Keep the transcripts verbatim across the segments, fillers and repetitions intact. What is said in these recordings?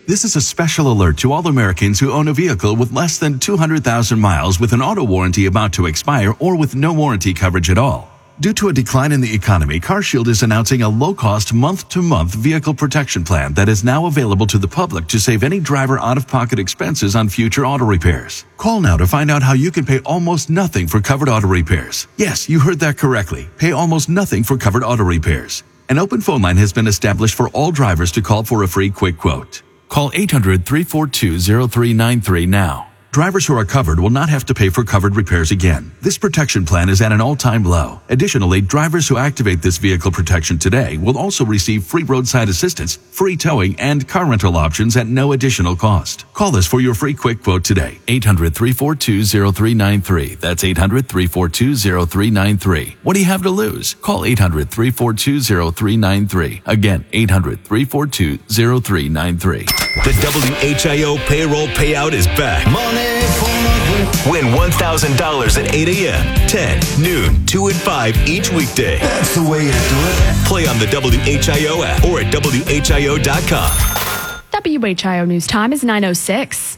This is a special alert to all Americans who own a vehicle with less than two hundred thousand miles with an auto warranty about to expire or with no warranty coverage at all. Due to a decline in the economy, CarShield is announcing a low-cost month-to-month vehicle protection plan that is now available to the public to save any driver out-of-pocket expenses on future auto repairs. Call now to find out how you can pay almost nothing for covered auto repairs. Yes, you heard that correctly. Pay almost nothing for covered auto repairs. An open phone line has been established for all drivers to call for a free quick quote. Call eight hundred, three four two, zero three nine three now. Drivers who are covered will not have to pay for covered repairs again. This protection plan is at an all-time low. Additionally, drivers who activate this vehicle protection today will also receive free roadside assistance, free towing, and car rental options at no additional cost. Call us for your free quick quote today. eight hundred, three four two, zero three nine three. That's eight hundred, three four two, zero three nine three. What do you have to lose? Call eight hundred, three four two, zero three nine three. Again, eight hundred, three four two, zero three nine three. The W H I O payroll payout is back. Money for nothing. Win one thousand dollars at eight a.m., ten, noon, two, and five each weekday. That's the way you do it. Play on the W H I O app or at W H I O dot com. W H I O News Time is nine oh six.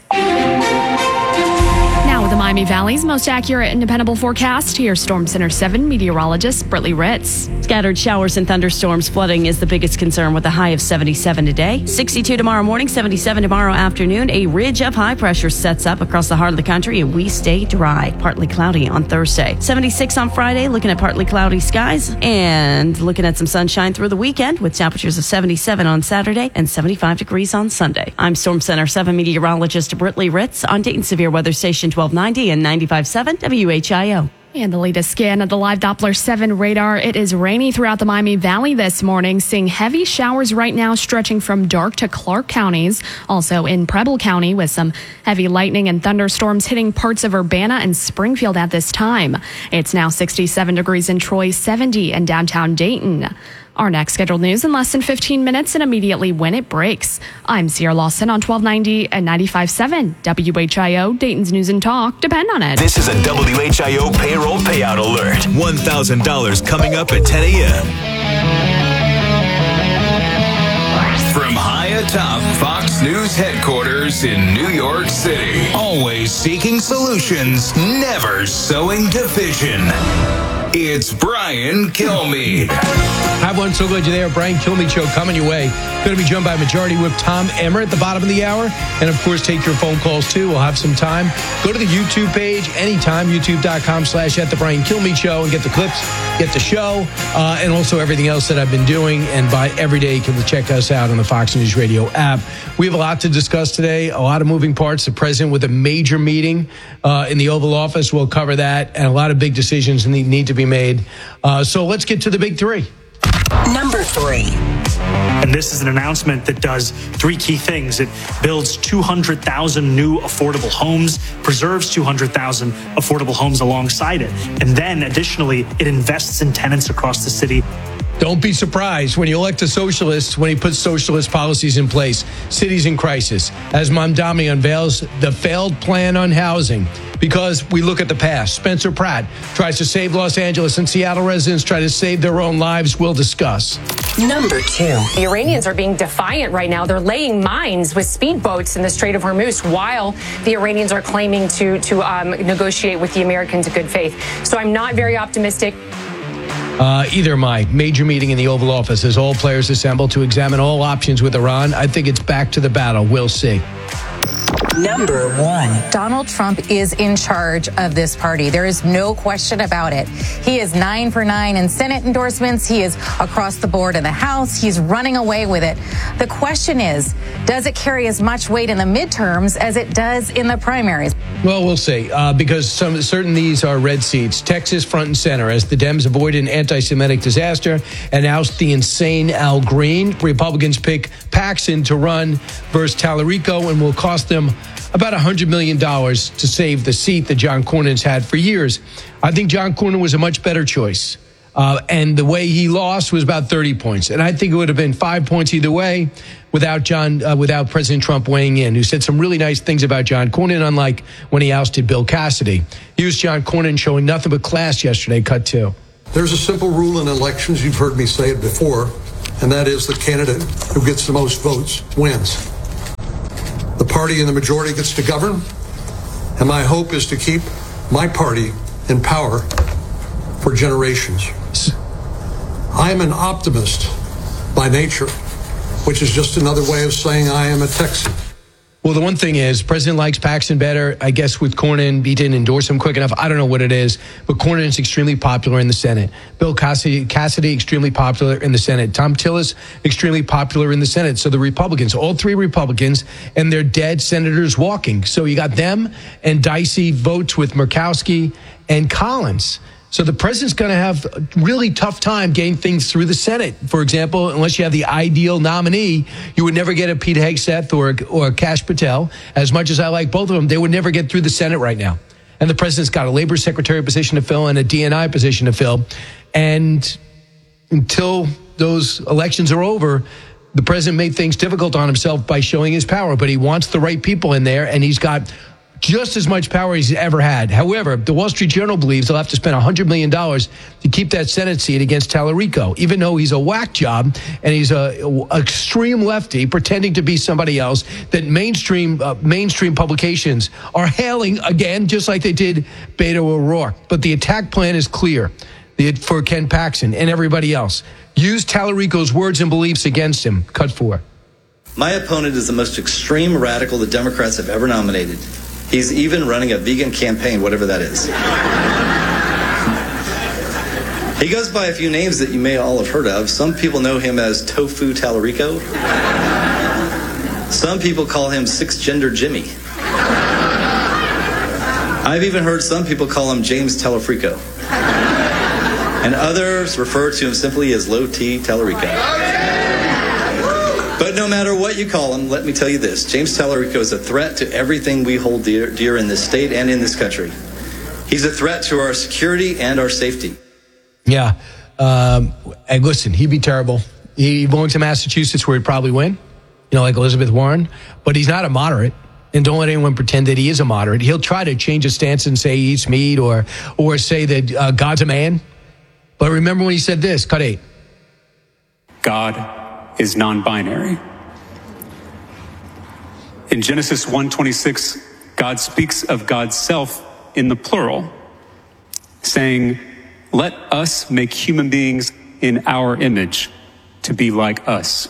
Now with the Miami Valley's most accurate and dependable forecast, here's Storm Center seven meteorologist Brittany Ritz. Scattered showers and thunderstorms. Flooding is the biggest concern with a high of seventy-seven today. sixty-two tomorrow morning, seventy-seven tomorrow afternoon. A ridge of high pressure sets up across the heart of the country and we stay dry. Partly cloudy on Thursday. seventy-six on Friday, looking at partly cloudy skies and looking at some sunshine through the weekend with temperatures of seventy-seven on Saturday and seventy-five degrees on Sunday. I'm Storm Center seven meteorologist Brittany Ritz on Dayton Severe Weather Station twelve ninety and ninety-five point seven W H I O. And the latest scan of the live Doppler seven radar. It is rainy throughout the Miami Valley this morning, seeing heavy showers right now stretching from Darke to Clark counties. Also in Preble County with some heavy lightning and thunderstorms hitting parts of Urbana and Springfield at this time. It's now sixty-seven degrees in Troy, seventy in downtown Dayton. Our next scheduled news in less than fifteen minutes and immediately when it breaks. I'm Sierra Lawson on twelve ninety and ninety-five point seven W H I O, Dayton's News and Talk. Depend on it. This is a W H I O payroll payout alert. one thousand dollars coming up at ten a.m. From high atop Fox News headquarters in New York City. Always seeking solutions, never sowing division. It's Brian Kilmeade. Hi, everyone. So glad you're there. Brian Kilmeade Show coming your way. Going to be joined by Majority Whip Tom Emmer at the bottom of the hour. And, of course, take your phone calls, too. We'll have some time. Go to the YouTube page anytime, youtube.com slash at the Brian Kilmeade Show, and get the clips, get the show, uh, and also everything else that I've been doing. And by every day, you can check us out on the Fox News Radio app. We have a lot to discuss today, a lot of moving parts. The president with a major meeting uh, in the Oval Office. We'll cover that, and a lot of big decisions need, need to be made. Uh, so let's get to the big three. Number three. And this is an announcement that does three key things. It builds two hundred thousand new affordable homes, preserves two hundred thousand affordable homes alongside it. And then additionally, it invests in tenants across the city. Don't be surprised when you elect a socialist when he puts socialist policies in place. Cities in crisis. As Mamdani unveils the failed plan on housing. Because we look at the past. Spencer Pratt tries to save Los Angeles, and Seattle residents try to save their own lives. We'll discuss. Number two. The Iranians are being defiant right now. They're laying mines with speedboats in the Strait of Hormuz while the Iranians are claiming to, to um, negotiate with the Americans in good faith. So I'm not very optimistic. Uh, either am I. Major meeting in the Oval Office as all players assemble to examine all options with Iran. I think it's back to the battle. We'll see. Number one. Donald Trump is in charge of this party. There is no question about it. He is nine for nine in Senate endorsements. He is across the board in the House. He's running away with it. The question is, does it carry as much weight in the midterms as it does in the primaries? Well, we'll see, uh, because some certain these are red seats. Texas front and center as the Dems avoid an anti-Semitic disaster and oust the insane Al Green. Republicans pick Paxton to run versus Tallarico and will cost them about one hundred million dollars to save the seat that John Cornyn's had for years. I think John Cornyn was a much better choice. Uh, and the way he lost was about thirty points. And I think it would have been five points either way without John, uh, without President Trump weighing in, who said some really nice things about John Cornyn, unlike when he ousted Bill Cassidy. Here's John Cornyn showing nothing but class yesterday, cut two. There's a simple rule in elections, you've heard me say it before, and that is the candidate who gets the most votes wins. The party in the majority gets to govern, and my hope is to keep my party in power for generations. I am an optimist by nature, which is just another way of saying I am a Texan. Well, the one thing is, President likes Paxton better. I guess with Cornyn, he didn't endorse him quick enough. I don't know what it is, but Cornyn is extremely popular in the Senate. Bill Cassidy, Cassidy, extremely popular in the Senate. Tom Tillis, extremely popular in the Senate. So the Republicans, all three Republicans, and their dead senators walking. So you got them and dicey votes with Murkowski and Collins. So the president's going to have a really tough time getting things through the Senate. For example, unless you have the ideal nominee, you would never get a Pete Hegseth or, or a Kash Patel. As much as I like both of them, they would never get through the Senate right now. And the president's got a labor secretary position to fill and a D N I position to fill. And until those elections are over, the president made things difficult on himself by showing his power. But he wants the right people in there, and he's got just as much power as he's ever had. However, the Wall Street Journal believes they'll have to spend one hundred million dollars to keep that Senate seat against Tallarico, even though he's a whack job and he's a, a extreme lefty pretending to be somebody else that mainstream uh, mainstream publications are hailing again, just like they did Beto O'Rourke. But the attack plan is clear for Ken Paxton and everybody else. Use Tallarico's words and beliefs against him. Cut four. My opponent is the most extreme radical the Democrats have ever nominated. He's even running a vegan campaign, whatever that is. He goes by a few names that you may all have heard of. Some people know him as Tofu Tallarico. Some people call him Six-Gender Jimmy. I've even heard some people call him James Tallafrico. And others refer to him simply as Low T Tallarico. But no matter what you call him, let me tell you this. James Tallarico is a threat to everything we hold dear, dear in this state and in this country. He's a threat to our security and our safety. Yeah. Um, and listen, he'd be terrible. He's going to Massachusetts where he'd probably win, you know, like Elizabeth Warren. But he's not a moderate. And don't let anyone pretend that he is a moderate. He'll try to change his stance and say he eats meat or, or say that uh, God's a man. But remember when he said this, cut eight. God is non-binary. In Genesis one twenty-six, God speaks of God's self in the plural, saying, "Let us make human beings in our image to be like us."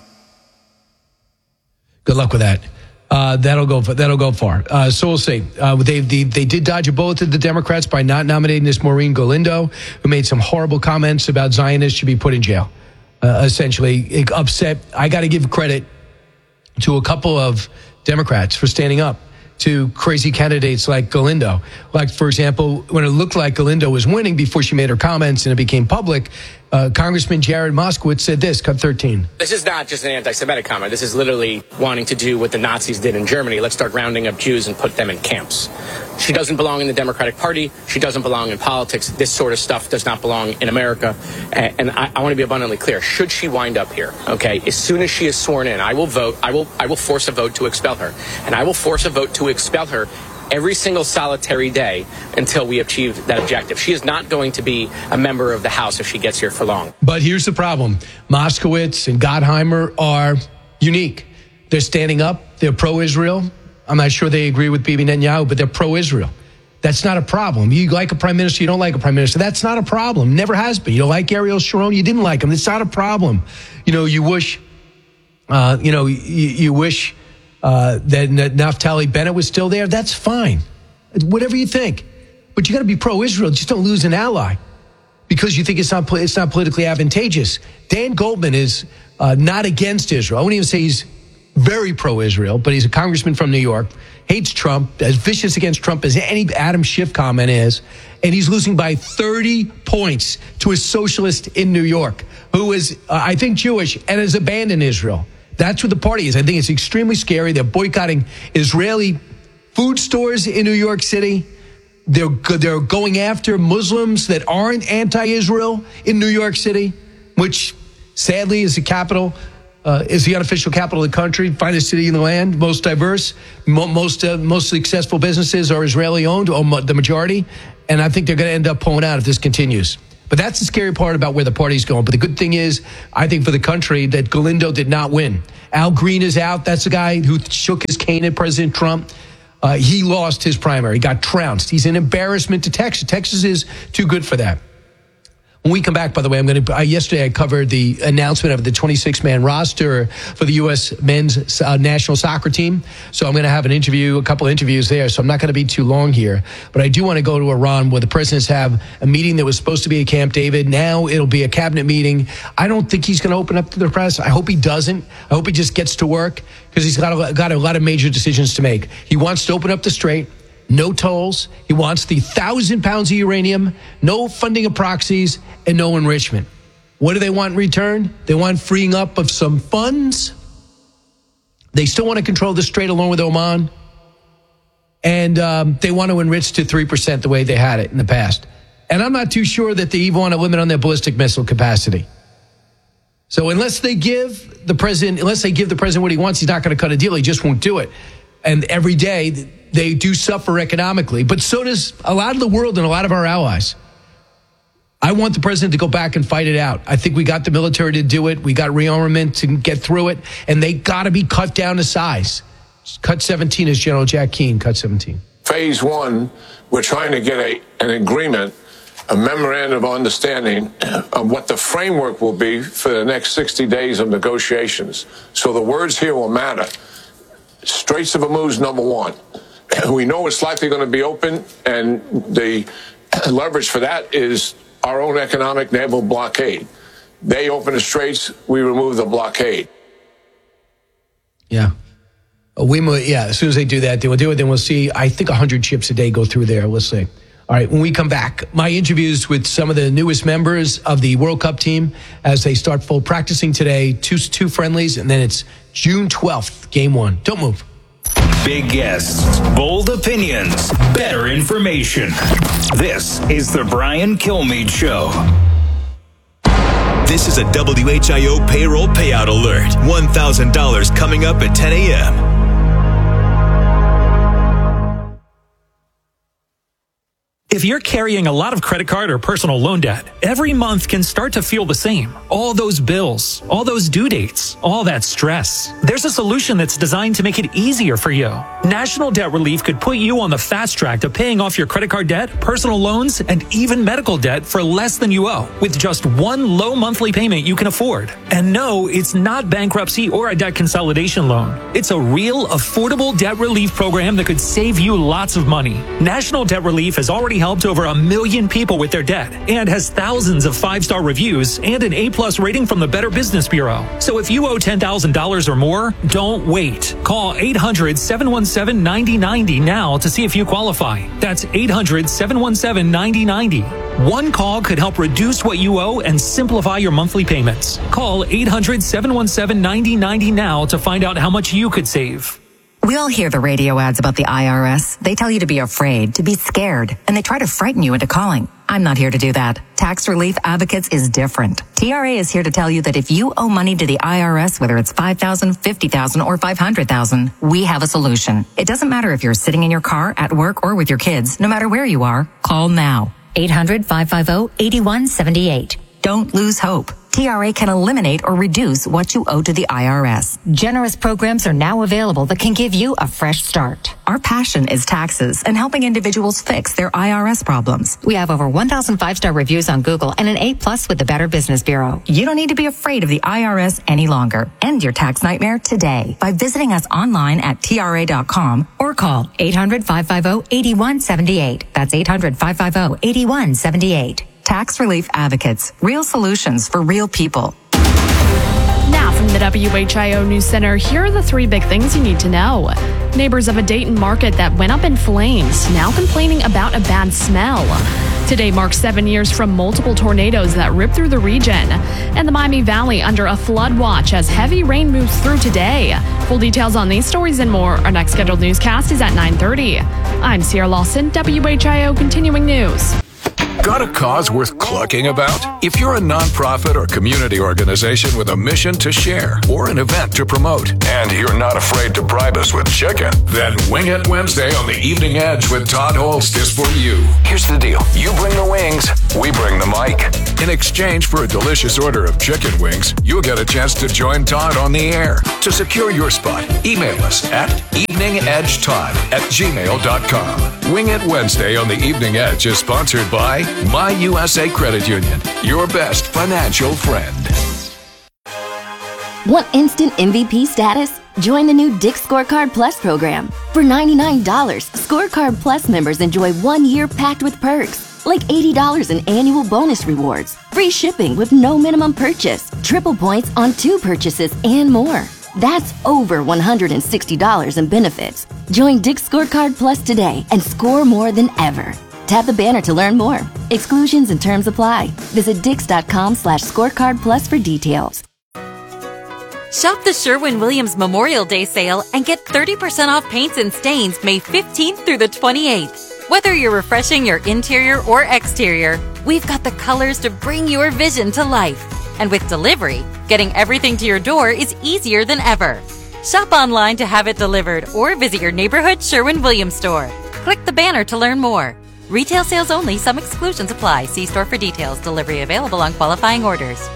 Good luck with that. Uh, that'll go. That'll go far. Uh, so we'll see. Uh, they, they they did dodge a bullet to the Democrats by not nominating this Maureen Galindo, who made some horrible comments about Zionists should be put in jail. Uh, essentially, it upset. I got to give credit to a couple of Democrats for standing up to crazy candidates like Galindo. Like, for example, when it looked like Galindo was winning before she made her comments and it became public, uh, Congressman Jared Moskowitz said this, cut thirteen. This is not just an anti-Semitic comment. This is literally wanting to do what the Nazis did in Germany. Let's start rounding up Jews and put them in camps. She doesn't belong in the Democratic Party. She doesn't belong in politics. This sort of stuff does not belong in America. And, and I, I want to be abundantly clear. Should she wind up here, okay, as soon as she is sworn in, I will vote. I will, I will force a vote to expel her. And I will force a vote to expel her every single solitary day until we achieve that objective. She is not going to be a member of the House if she gets here for long. But here's the problem. Moskowitz and Gottheimer are unique. They're standing up. They're pro-Israel. I'm not sure they agree with Bibi Netanyahu, but they're pro-Israel. That's not a problem. You like a prime minister, you don't like a prime minister. That's not a problem. Never has been. You don't like Ariel Sharon, you didn't like him. It's not a problem. You know, you wish, uh, you know, you, you wish uh, that Naftali Bennett was still there. That's fine. Whatever you think. But you got to be pro-Israel. Just don't lose an ally because you think it's not it's not politically advantageous. Dan Goldman is uh, not against Israel. I wouldn't even say he's very pro-Israel, but he's a congressman from New York, hates Trump, as vicious against Trump as any Adam Schiff comment is, and he's losing by thirty points to a socialist in New York who is, uh, I think, Jewish and has abandoned Israel. That's what the party is. I think it's extremely scary. They're boycotting Israeli food stores in New York City. They're, they're going after Muslims that aren't anti-Israel in New York City, which sadly is the capital Uh, is the unofficial capital of the country, finest city in the land, most diverse, mo- most uh, most successful businesses are Israeli-owned, or mo- the majority, and I think they're going to end up pulling out if this continues. But that's the scary part about where the party's going. But the good thing is, I think for the country, that Galindo did not win. Al Green is out. That's the guy who shook his cane at President Trump. Uh, he lost his primary. He got trounced. He's an embarrassment to Texas. Texas is too good for that. When we come back, by the way, I'm going to. Uh, yesterday, I covered the announcement of the twenty-six man roster for the U S men's uh, national soccer team. So I'm going to have an interview, a couple of interviews there. So I'm not going to be too long here. But I do want to go to Iran, where the presidents have a meeting that was supposed to be at Camp David. Now it'll be a cabinet meeting. I don't think he's going to open up to the press. I hope he doesn't. I hope he just gets to work, because he's got a, got a lot of major decisions to make. He wants to open up the strait. No tolls. He wants the thousand pounds of uranium, no funding of proxies, and no enrichment. What do they want in return? They want freeing up of some funds. They still want to control the strait along with Oman. And um, they want to enrich to three percent the way they had it in the past. And I'm not too sure that they even want a limit on their ballistic missile capacity. So unless they give the president, unless they give the president what he wants, he's not going to cut a deal. He just won't do it. And every day they do suffer economically, but so does a lot of the world and a lot of our allies. I want the president to go back and fight it out. I think we got the military to do it. We got rearmament to get through it, and they got to be cut down to size. Cut seventeen, as General Jack Keane cut seventeen. Phase one, we're trying to get a, an agreement, a memorandum of understanding of what the framework will be for the next sixty days of negotiations. So the words here will matter. Straits of Hormuz, number one. We know it's likely going to be open, and the leverage for that is our own economic naval blockade. They open the straits, we remove the blockade. Yeah. We, yeah, as soon as they do that, they will do it. Then we'll see, I think, one hundred ships a day go through there. We'll see. All right, when we come back, my interviews with some of the newest members of the World Cup team as they start full practicing today, two, two friendlies, and then it's June twelfth, game one. Don't move. Big guests, bold opinions, better information. This is the Brian Kilmeade Show. This is a W H I O payroll payout alert. one thousand dollars coming up at ten a.m. If you're carrying a lot of credit card or personal loan debt, every month can start to feel the same. All those bills, all those due dates, all that stress. There's a solution that's designed to make it easier for you. National Debt Relief could put you on the fast track to paying off your credit card debt, personal loans, and even medical debt for less than you owe, with just one low monthly payment you can afford. And no, it's not bankruptcy or a debt consolidation loan. It's a real, affordable debt relief program that could save you lots of money. National Debt Relief has already helped over a million people with their debt and has thousands of five-star reviews and an A-plus rating from the Better Business Bureau. So if you owe ten thousand dollars or more, don't wait. Call eight hundred, seven one seven, nine zero nine zero now to see if you qualify. That's eight hundred, seven one seven, nine zero nine zero. One call could help reduce what you owe and simplify your monthly payments. Call eight hundred, seven one seven, nine zero nine zero now to find out how much you could save. We all hear the radio ads about the I R S. They tell you to be afraid, to be scared, and they try to frighten you into calling. I'm not here to do that. Tax Relief Advocates is different. T R A is here to tell you that if you owe money to the I R S, whether it's five thousand dollars, fifty thousand dollars, or five hundred thousand dollars, we have a solution. It doesn't matter if you're sitting in your car, at work, or with your kids. No matter where you are, call now. eight hundred, five five zero, eight one seven eight. Don't lose hope. T R A can eliminate or reduce what you owe to the I R S. Generous programs are now available that can give you a fresh start. Our passion is taxes and helping individuals fix their I R S problems. We have over one thousand five-star reviews on Google and an A-plus with the Better Business Bureau. You don't need to be afraid of the I R S any longer. End your tax nightmare today by visiting us online at T R A dot com or call eight hundred, five five zero, eight one seven eight. That's eight hundred, five five zero, eight one seven eight. Tax Relief Advocates. Real solutions for real people. Now from the W H I O News Center, here are the three big things you need to know. Neighbors of a Dayton market that went up in flames now complaining about a bad smell. Today marks seven years from multiple tornadoes that ripped through the region. And the Miami Valley under a flood watch as heavy rain moves through today. Full details on these stories and more. Our next scheduled newscast is at nine thirty. I'm Sierra Lawson, W H I O Continuing News. Got a cause worth clucking about? If you're a nonprofit or community organization with a mission to share or an event to promote, and you're not afraid to bribe us with chicken, then Wing It Wednesday on the Evening Edge with Todd Holst is for you. Here's the deal. You bring the wings, we bring the mic. In exchange for a delicious order of chicken wings, you'll get a chance to join Todd on the air. To secure your spot, email us at eveningedgetodd at gmail dot com. Wing It Wednesday on the Evening Edge is sponsored by My U S A Credit Union, your best financial friend. Want instant M V P status? Join the new Dick's Scorecard Plus program. For ninety-nine dollars, Scorecard Plus members enjoy one year packed with perks, like eighty dollars in annual bonus rewards, free shipping with no minimum purchase, triple points on two purchases, and more. That's over one hundred sixty dollars in benefits. Join Dick's Scorecard Plus today and score more than ever. Tap the banner to learn more. Exclusions and terms apply. Visit dix.com slash scorecard plus for details. Shop the Sherwin-Williams Memorial Day sale and get thirty percent off paints and stains May fifteenth through the twenty-eighth. Whether you're refreshing your interior or exterior, we've got the colors to bring your vision to life. And with delivery, getting everything to your door is easier than ever. Shop online to have it delivered or visit your neighborhood Sherwin-Williams store. Click the banner to learn more. Retail sales only. Some exclusions apply. See store for details. Delivery available on qualifying orders.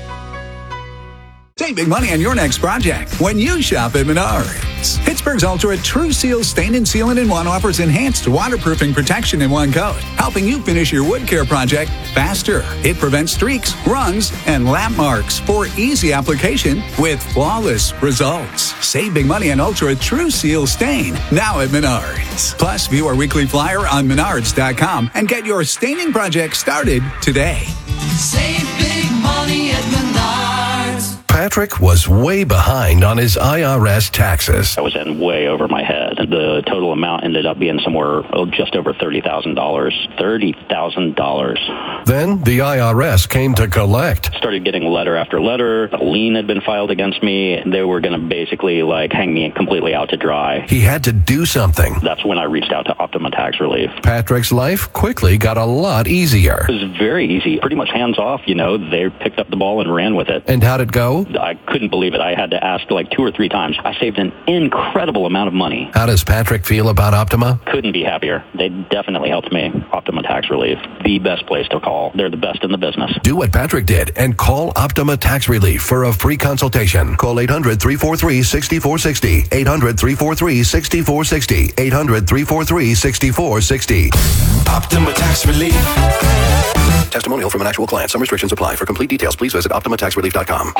Save big money on your next project when you shop at Menards. Pittsburgh's Ultra True Seal Stain and Sealant in One offers enhanced waterproofing protection in one coat, helping you finish your wood care project faster. It prevents streaks, runs, and lap marks for easy application with flawless results. Save big money on Ultra True Seal Stain now at Menards. Plus, view our weekly flyer on menards dot com and get your staining project started today. Save big money at Menards. Patrick was way behind on his I R S taxes. I was in way over my head. The total amount ended up being somewhere oh, just over thirty thousand dollars. thirty thousand dollars. Then the I R S came to collect. Started getting letter after letter. A lien had been filed against me. They were going to basically like hang me completely out to dry. He had to do something. That's when I reached out to Optima Tax Relief. Patrick's life quickly got a lot easier. It was very easy. Pretty much hands off, you know. They picked up the ball and ran with it. And how'd it go? I couldn't believe it. I had to ask like two or three times. I saved an incredible amount of money. How does Patrick feel about Optima? Couldn't be happier. They definitely helped me. Optima Tax Relief, the best place to call. They're the best in the business. Do what Patrick did and call Optima Tax Relief for a free consultation. Call eight hundred, three four three, six four six zero. eight hundred, three four three, six four six zero. eight hundred, three four three, six four six zero. Optima Tax Relief. Testimonial from an actual client. Some restrictions apply. For complete details, please visit optima tax relief dot com.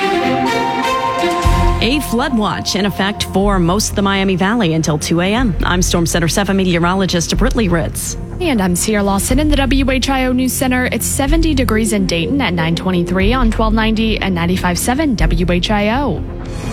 A flood watch in effect for most of the Miami Valley until two a.m. I'm Storm Center seven meteorologist Brittany Ritz. And I'm Sierra Lawson in the W H I O News Center. It's seventy degrees in Dayton at nine twenty-three on twelve ninety and ninety-five point seven W H I O.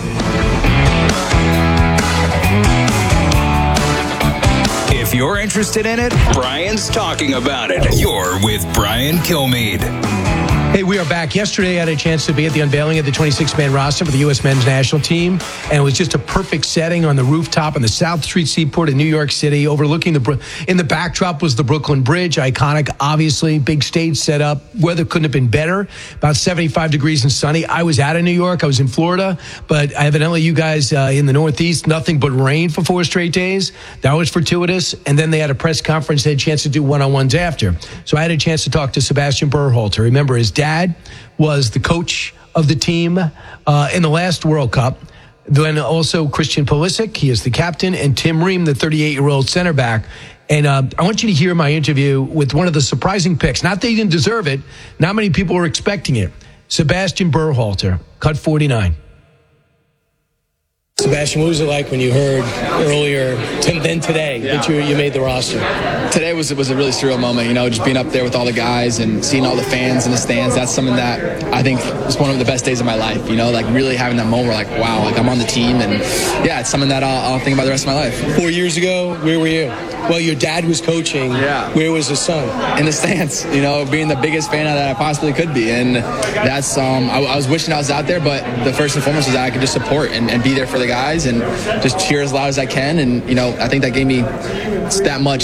If you're interested in it, Brian's talking about it. You're with Brian Kilmeade. Hey, we are back. Yesterday, I had a chance to be at the unveiling of the twenty-six man roster for the U S men's national team, and it was just a perfect setting on the rooftop on the South Street Seaport in New York City, overlooking the. In the backdrop was the Brooklyn Bridge, iconic, obviously, big stage set up. Weather couldn't have been better. About seventy-five degrees and sunny. I was out of New York. I was in Florida, but evidently, you guys uh, in the Northeast, nothing but rain for four straight days. That was fortuitous. And then they had a press conference. They had a chance to do one-on-ones after. So I had a chance to talk to Sebastian Berhalter. Remember, his dad was the coach of the team uh, in the last World Cup. Then also Christian Pulisic, he is the captain, and Tim Ream, the thirty-eight-year-old center back. And uh, I want you to hear my interview with one of the surprising picks. Not that he didn't deserve it. Not many people were expecting it. Sebastian Berhalter, cut forty-nine. Sebastian, what was it like when you heard earlier, then today, yeah. that you you made the roster? Today was was a really surreal moment, you know, just being up there with all the guys and seeing all the fans in the stands. That's something that I think was one of the best days of my life, you know, like really having that moment where like, wow, like I'm on the team. And yeah, it's something that I'll, I'll think about the rest of my life. Four years ago, where were you? Well, your dad was coaching. Yeah. Where was his son? In the stands, you know, being the biggest fan that I possibly could be. And that's, um, I, I was wishing I was out there, but the first and foremost is that I could just support and, and be there for the guys and just cheer as loud as I can. And, you know, I think that gave me that much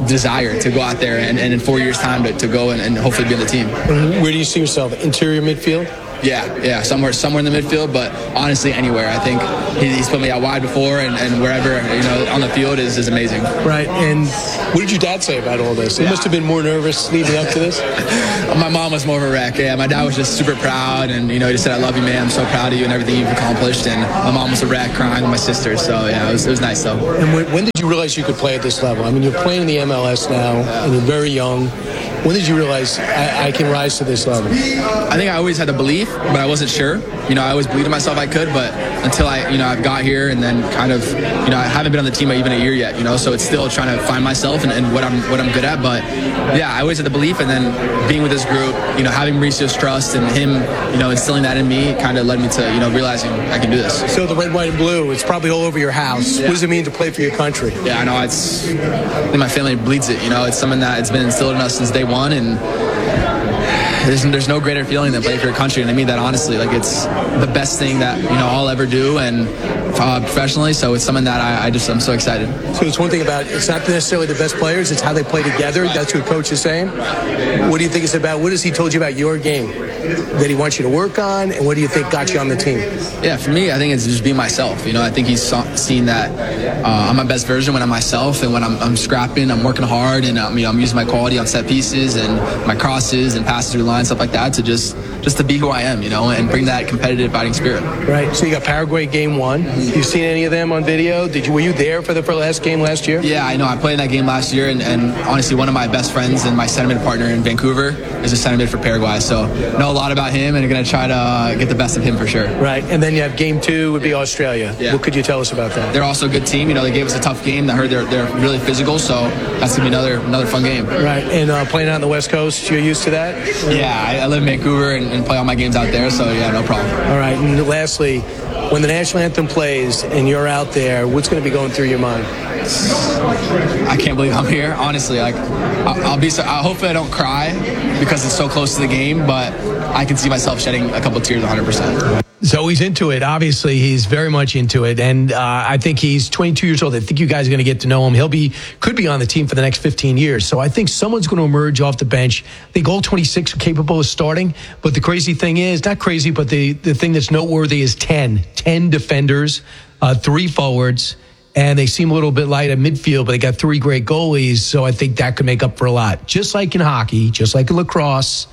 desire to go out there and, and in four years' time to, to go and, and hopefully be on the team. Where do you see yourself? Interior midfield? Yeah, yeah, somewhere somewhere in the midfield, but honestly anywhere. I think he, he's put me out wide before, and, and wherever, you know, on the field is, is amazing. Right, and what did your dad say about all this? He Yeah. must have been more nervous leading up to this. My mom was more of a wreck. Yeah, my dad was just super proud, and you know, he just said, "I love you, man. I'm so proud of you and everything you've accomplished." And my mom was a wreck, crying with my sister. So yeah, it was, it was nice though. And when, when did you realize you could play at this level? I mean, you're playing in the M L S now, and you're very young. When did you realize I, I can rise to this level? I think I always had the belief, but I wasn't sure. You know, I always believed in myself I could, but until I, you know, I've got here and then kind of, you know, I haven't been on the team even a year yet, you know, so it's still trying to find myself and, and what I'm what I'm good at. But yeah, I always had the belief, and then being with this group, you know, having Mauricio's trust and him, you know, instilling that in me kind of led me to, you know, realizing I can do this. So the red, white, and blue, it's probably all over your house. Yeah. What does it mean to play for your country? Yeah, I know. It's, I think my family bleeds it, you know, it's something that it's been instilled in us since day one, and There's, there's no greater feeling than playing for your country, and I mean that honestly. Like, it's the best thing that, you know, I'll ever do, and uh, professionally. So it's something that I, I just I'm so excited. So it's one thing about it's not necessarily the best players; it's how they play together. That's what Coach is saying. What do you think it's about? What has he told you about your game that he wants you to work on, and what do you think got you on the team? Yeah, for me, I think it's just being myself. You know, I think he's saw, seen that uh, I'm my best version when I'm myself, and when I'm, I'm scrapping, I'm working hard, and um, you know, I'm using my quality on set pieces and my crosses and passes through line, stuff like that, to just just to be who I am, you know, and bring that competitive fighting spirit. Right. So you got Paraguay game one. You seen any of them on video? Did you were you there for the for last game last year? Yeah, I know. I played in that game last year, and, and honestly, one of my best friends and my center mid partner in Vancouver is a center mid for Paraguay. So know a lot about him, and going to try to uh, get the best of him for sure. Right. And then you have game two would be Australia. Yeah. What could you tell us about that? They're also a good team. You know, they gave us a tough game. I heard they're they're really physical, so that's gonna be another another fun game. Right. And uh, playing out on the West Coast, you're used to that? Yeah, I, I live in Vancouver and, and play all my games out there, so yeah, no problem. All right. And lastly, when the national anthem plays and you're out there, what's going to be going through your mind? I can't believe I'm here. Honestly, like I'll, I'll be. So, I hopefully I don't cry because it's so close to the game, but I can see myself shedding a couple of tears, one hundred percent. So he's into it. Obviously, he's very much into it, and uh, I think he's twenty-two years old. I think you guys are going to get to know him. He'll be could be on the team for the next fifteen years. So I think someone's going to emerge off the bench. I think all twenty-six are capable of starting. But the crazy thing is, not crazy, but the the thing that's noteworthy is ten, ten defenders, uh, three forwards. And they seem a little bit light at midfield, but they got three great goalies, so I think that could make up for a lot. Just like in hockey, just like in lacrosse,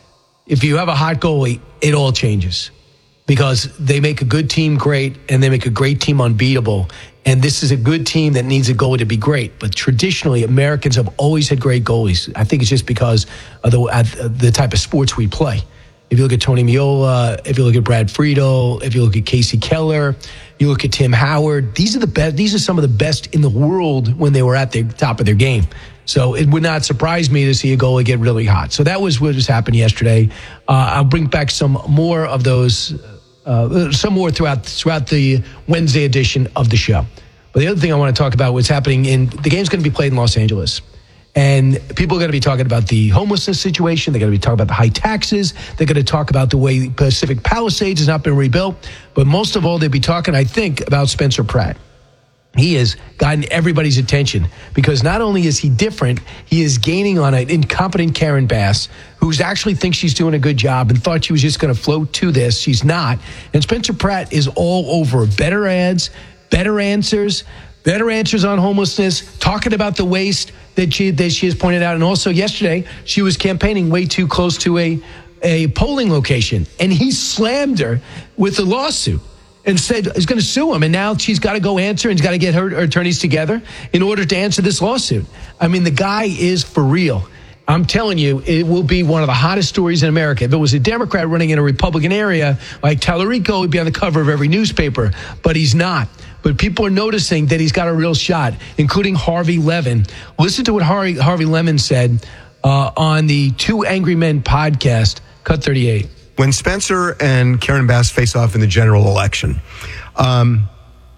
if you have a hot goalie, it all changes because they make a good team great, and they make a great team unbeatable. And this is a good team that needs a goalie to be great. But traditionally, Americans have always had great goalies. I think it's just because of the, uh, the type of sports we play. If you look at Tony Meola, if you look at Brad Friedel, if you look at Casey Keller, you look at Tim Howard, these are the best. These are some of the best in the world when they were at the top of their game. So it would not surprise me to see a goalie get really hot. So that was what just happened yesterday. Uh, I'll bring back some more of those, uh, some more throughout throughout the Wednesday edition of the show. But the other thing I want to talk about, what's happening in the game's going to be played in Los Angeles. And people are going to be talking about the homelessness situation. They're going to be talking about the high taxes. They're going to talk about the way Pacific Palisades has not been rebuilt. But most of all, they'll be talking, I think, about Spencer Pratt. He has gotten everybody's attention because not only is he different, he is gaining on an incompetent Karen Bass, who actually thinks she's doing a good job and thought she was just going to float to this. She's not. And Spencer Pratt is all over better ads, better answers, better answers on homelessness, talking about the waste that she that she has pointed out. And also yesterday, she was campaigning way too close to a, a polling location. And he slammed her with a lawsuit and said he's going to sue him. And now she's got to go answer and he's got to get her, her attorneys together in order to answer this lawsuit. I mean, the guy is for real. I'm telling you, it will be one of the hottest stories in America. If it was a Democrat running in a Republican area like Tallarico, he'd be on the cover of every newspaper. But he's not. But people are noticing that he's got a real shot, including Harvey Levin. Listen to what Harvey, Harvey Levin said uh, on the Two Angry Men podcast, Cut thirty-eight. When Spencer and Karen Bass face off in the general election, um,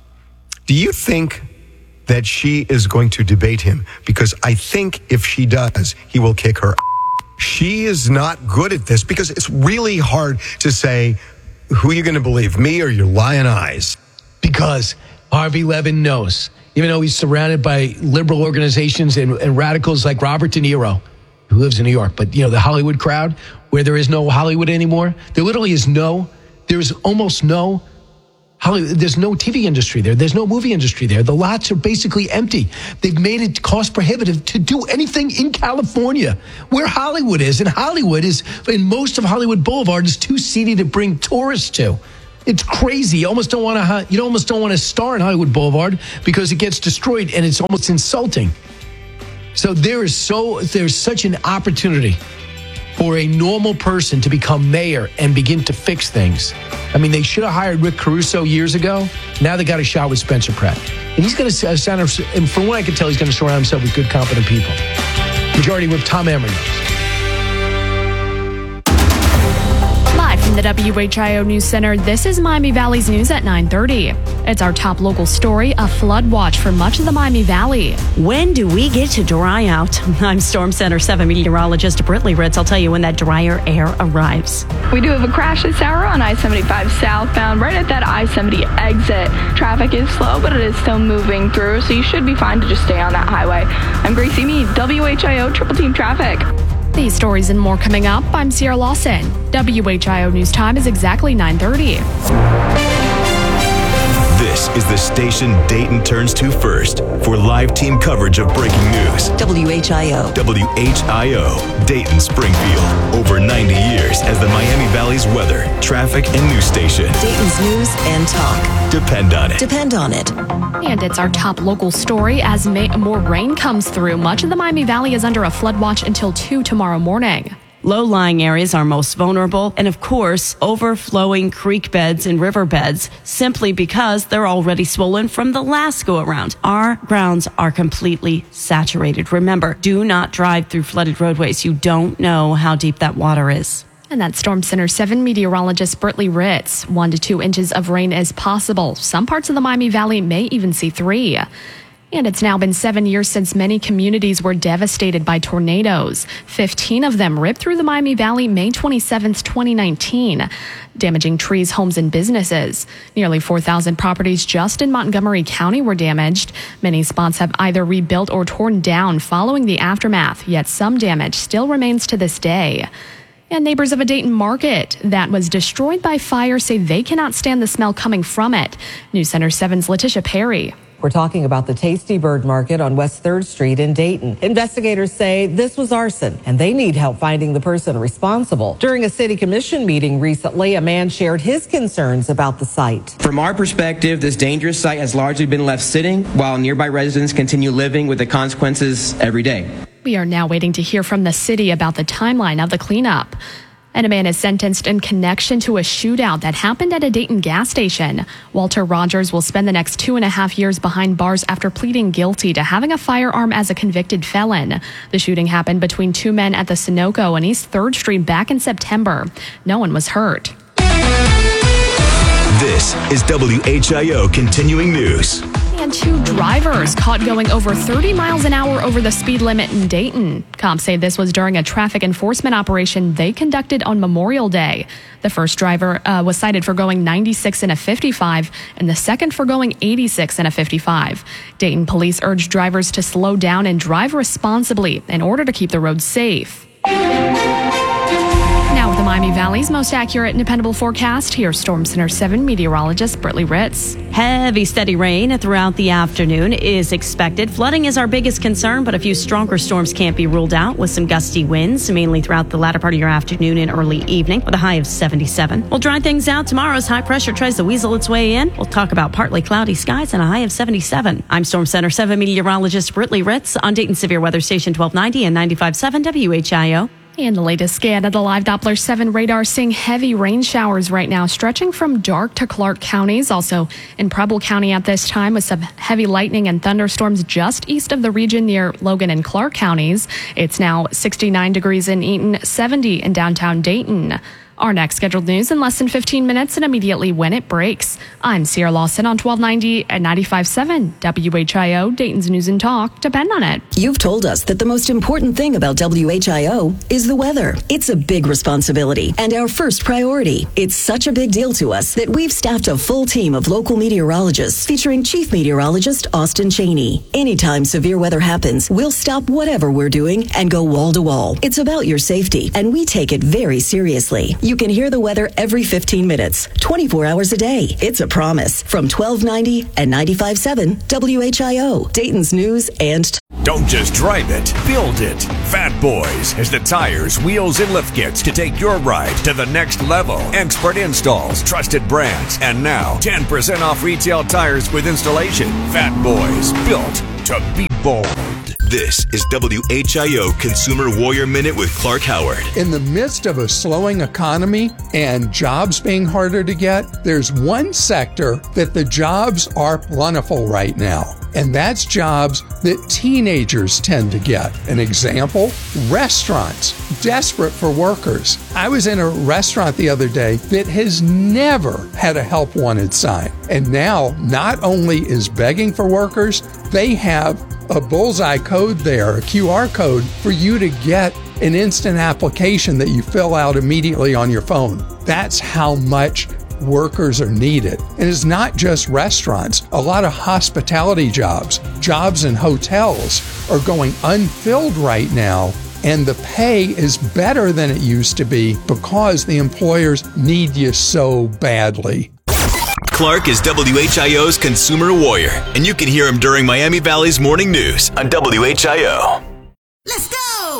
do you think that she is going to debate him? Because I think if she does, he will kick her. She is not good at this because it's really hard to say, who are you going to believe, me or your lying eyes? Because Harvey Levin knows even though he's surrounded by liberal organizations and, and radicals like Robert De Niro, who lives in New York. But, you know, the Hollywood crowd, where there is no Hollywood anymore, there literally is no, there's almost no Hollywood. There's no T V industry there. There's no movie industry there. The lots are basically empty. They've made it cost prohibitive to do anything in California, where Hollywood is. And Hollywood is, in most of Hollywood Boulevard, is too seedy to bring tourists to. It's crazy. You almost don't want to. You almost don't want to star in Hollywood Boulevard because it gets destroyed, and it's almost insulting. So there is so there's such an opportunity for a normal person to become mayor and begin to fix things. I mean, they should have hired Rick Caruso years ago. Now they got a shot with Spencer Pratt. And he's going to surround, and from what I can tell, he's going to surround himself with good, competent people. Majority Whip Tom Emory knows. Live from the W H I O News Center, this is Miami Valley's news at nine thirty. It's our top local story, a flood watch for much of the Miami Valley. When do we get to dry out? I'm Storm Center seven meteorologist Brittany Ritz. I'll tell you when that drier air arrives. We do have a crash this hour on I seventy-five southbound, right at that I seventy exit. Traffic is slow, but it is still moving through, so you should be fine to just stay on that highway. I'm Gracie Mead, W H I O Triple Team Traffic. These stories and more coming up. I'm Sierra Lawson. W H I O News Time is exactly nine thirty. This is the station Dayton turns to first for live team coverage of breaking news. W H I O. W H I O, Dayton Springfield. Over ninety years as the Miami Valley's weather, traffic, and news station. Dayton's news and talk. Depend on it. Depend on it. And it's our top local story as may- more rain comes through. Much of the Miami Valley is under a flood watch until two tomorrow morning. Low-lying areas are most vulnerable, and of course, overflowing creek beds and river beds, simply because they're already swollen from the last go-around. Our grounds are completely saturated. Remember, do not drive through flooded roadways. You don't know how deep that water is. And that's Storm Center seven meteorologist Brittany Ritz. One to two inches of rain is possible. Some parts of the Miami Valley may even see three. And it's now been seven years since many communities were devastated by tornadoes. Fifteen of them ripped through the Miami Valley May twenty-seventh, twenty nineteen, damaging trees, homes, and businesses. Nearly four thousand properties just in Montgomery County were damaged. Many spots have either rebuilt or torn down following the aftermath, yet some damage still remains to this day. And neighbors of a Dayton market that was destroyed by fire say they cannot stand the smell coming from it. News Center seven's Letitia Perry. We're talking about the Tasty Bird Market on West third Street in Dayton. Investigators say this was arson, and they need help finding the person responsible. During a city commission meeting recently, a man shared his concerns about the site. From our perspective, this dangerous site has largely been left sitting while nearby residents continue living with the consequences every day. We are now waiting to hear from the city about the timeline of the cleanup. And a man is sentenced in connection to a shootout that happened at a Dayton gas station. Walter Rogers will spend the next two and a half years behind bars after pleading guilty to having a firearm as a convicted felon. The shooting happened between two men at the Sunoco on East third Street back in September. No one was hurt. This is W H I O Continuing News. And two drivers caught going over thirty miles an hour over the speed limit in Dayton. Cops say this was during a traffic enforcement operation they conducted on Memorial Day. The first driver uh, was cited for going ninety-six in a fifty-five, and the second for going eighty-six in a fifty-five. Dayton police urged drivers to slow down and drive responsibly in order to keep the roads safe. Now with the Miami Valley's most accurate and dependable forecast, here's Storm Center seven meteorologist Brittany Ritz. Heavy, steady rain throughout the afternoon is expected. Flooding is our biggest concern, but a few stronger storms can't be ruled out with some gusty winds, mainly throughout the latter part of your afternoon and early evening, with a high of seventy-seven. We'll dry things out tomorrow as high pressure tries to weasel its way in. We'll talk about partly cloudy skies and a high of seventy-seven. I'm Storm Center seven meteorologist Brittany Ritz on Dayton Severe Weather Station twelve ninety and ninety-five point seven W H I O. And the latest scan of the live Doppler seven radar seeing heavy rain showers right now, stretching from Darke to Clark counties. Also in Preble County at this time with some heavy lightning and thunderstorms just east of the region near Logan and Clark counties. It's now sixty-nine degrees in Eaton, seventy in downtown Dayton. Our next scheduled news in less than fifteen minutes and immediately when it breaks. I'm Sierra Lawson on twelve ninety and ninety-five point seven W H I O, Dayton's News and Talk. Depend on it. You've told us that the most important thing about W H I O is the weather. It's a big responsibility and our first priority. It's such a big deal to us that we've staffed a full team of local meteorologists featuring Chief Meteorologist Austin Cheney. Anytime severe weather happens, we'll stop whatever we're doing and go wall to wall. It's about your safety, and we take it very seriously. You can hear the weather every fifteen minutes, twenty-four hours a day. It's a promise from twelve ninety and ninety-five point seven W H I O, Dayton's News and Talk. Don't just drive it, build it. Fat Boys has the tires, wheels, and lift kits to take your ride to the next level. Expert installs, trusted brands, and now ten percent off retail tires with installation. Fat Boys, built to be bold. This is W H I O Consumer Warrior Minute with Clark Howard. In the midst of a slowing economy and jobs being harder to get, there's one sector that the jobs are plentiful right now, and that's jobs that teenagers tend to get. An example, restaurants, desperate for workers. I was in a restaurant the other day that has never had a help wanted sign, and now not only is begging for workers, they have a bullseye code there, a Q R code for you to get an instant application that you fill out immediately on your phone. That's how much workers are needed. And it's not just restaurants. A lot of hospitality jobs, jobs in hotels are going unfilled right now. And the pay is better than it used to be because the employers need you so badly. Clark is W H I O's Consumer Warrior, and you can hear him during Miami Valley's Morning News on W H I O. Let's go!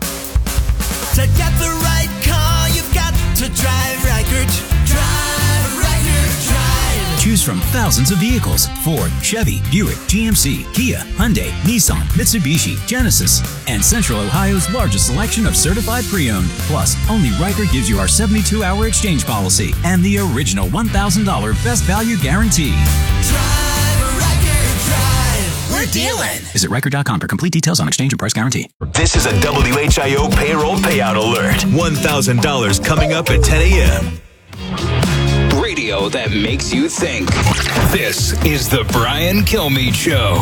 To get the right car, you've got to drive Reichert. Drive Reichert, drive. Choose from thousands of vehicles: Ford, Chevy, Buick, G M C, Kia, Hyundai, Nissan, Mitsubishi, Genesis, and Central Ohio's largest selection of certified pre-owned. Plus, only Reichert gives you our seventy-two hour exchange policy and the original one thousand dollars best value guarantee. Drive Reichert, drive. We're dealing. Visit Reichert dot com for complete details on exchange and price guarantee. This is a W H I O payroll payout alert. one thousand dollars coming up at ten a.m. Radio that makes you think. This is the Brian Kilmeade Show.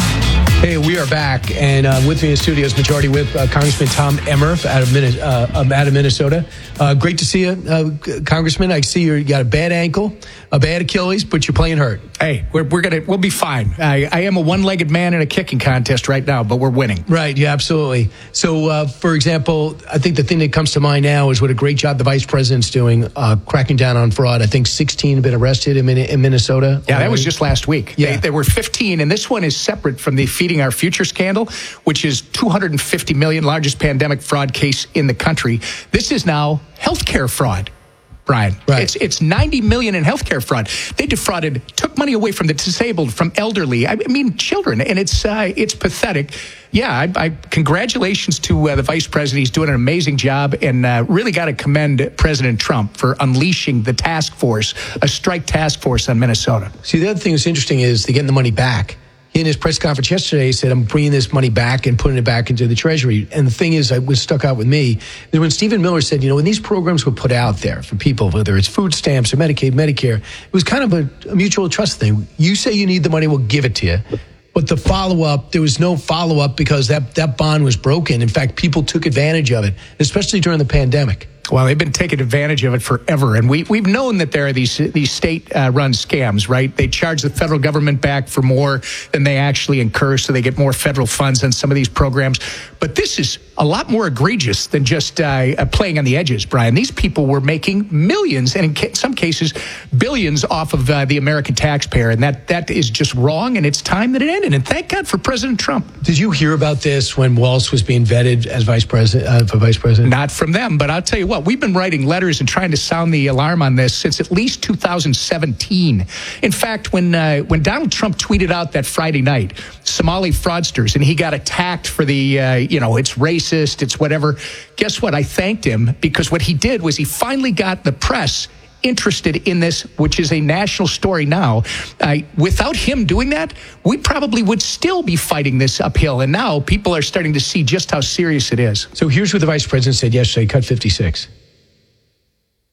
Hey, we are back, and uh, with me in the studio is Majority Whip uh, Congressman Tom Emmer out of, Min- uh, out of Minnesota. Uh, great to see you, uh, Congressman. I see you got a bad ankle, a bad Achilles, but you're playing hurt. Hey, we're, we're gonna we'll be fine. I, I am a one-legged man in a kicking contest right now, but we're winning. Right, yeah, absolutely. So, uh, for example, I think the thing that comes to mind now is what a great job the vice president's doing, uh, cracking down on fraud. I think sixteen have been arrested in, in Minnesota. Yeah, that was just last week. Yeah. They, there were fifteen, and this one is separate from the Feeding Our Future scandal, which is two hundred fifty million dollars, largest pandemic fraud case in the country. This is now healthcare fraud. Brian, right. it's it's ninety million in healthcare fraud. They defrauded, took money away from the disabled, from elderly. I mean, children, and it's uh, it's pathetic. Yeah, I, I congratulations to uh, the vice president. He's doing an amazing job, and uh, really got to commend President Trump for unleashing the task force, a strike task force on Minnesota. See, the other thing that's interesting is they're getting the money back. He in his press conference yesterday he said, I'm bringing this money back and putting it back into the Treasury. And the thing is, what stuck out with me is when Stephen Miller said, you know, when these programs were put out there for people, whether it's food stamps or Medicaid, Medicare, it was kind of a, a mutual trust thing. You say you need the money, we'll give it to you. But the follow-up, there was no follow-up because that, that bond was broken. In fact, people took advantage of it, especially during the pandemic. Well, they've been taking advantage of it forever. And we, we've known that there are these these state-run uh, scams, right? They charge the federal government back for more than they actually incur, so they get more federal funds on some of these programs. But this is a lot more egregious than just uh, playing on the edges, Brian. These people were making millions, and in ca- some cases, billions off of uh, the American taxpayer. And that that is just wrong, and it's time that it ended. And thank God for President Trump. Did you hear about this when Walz was being vetted as vice president, uh, for vice president? Not from them, but I'll tell you what. We've been writing letters and trying to sound the alarm on this since at least two thousand seventeen. In fact, when uh, when Donald Trump tweeted out that Friday night, Somali fraudsters, and he got attacked for the, uh, you know, it's racist, it's whatever. Guess what? I thanked him because what he did was he finally got the press interested in this, which is a national story now. Uh, without him doing that, we probably would still be fighting this uphill. And now people are starting to see just how serious it is. So here's what the vice president said yesterday, cut fifty-six.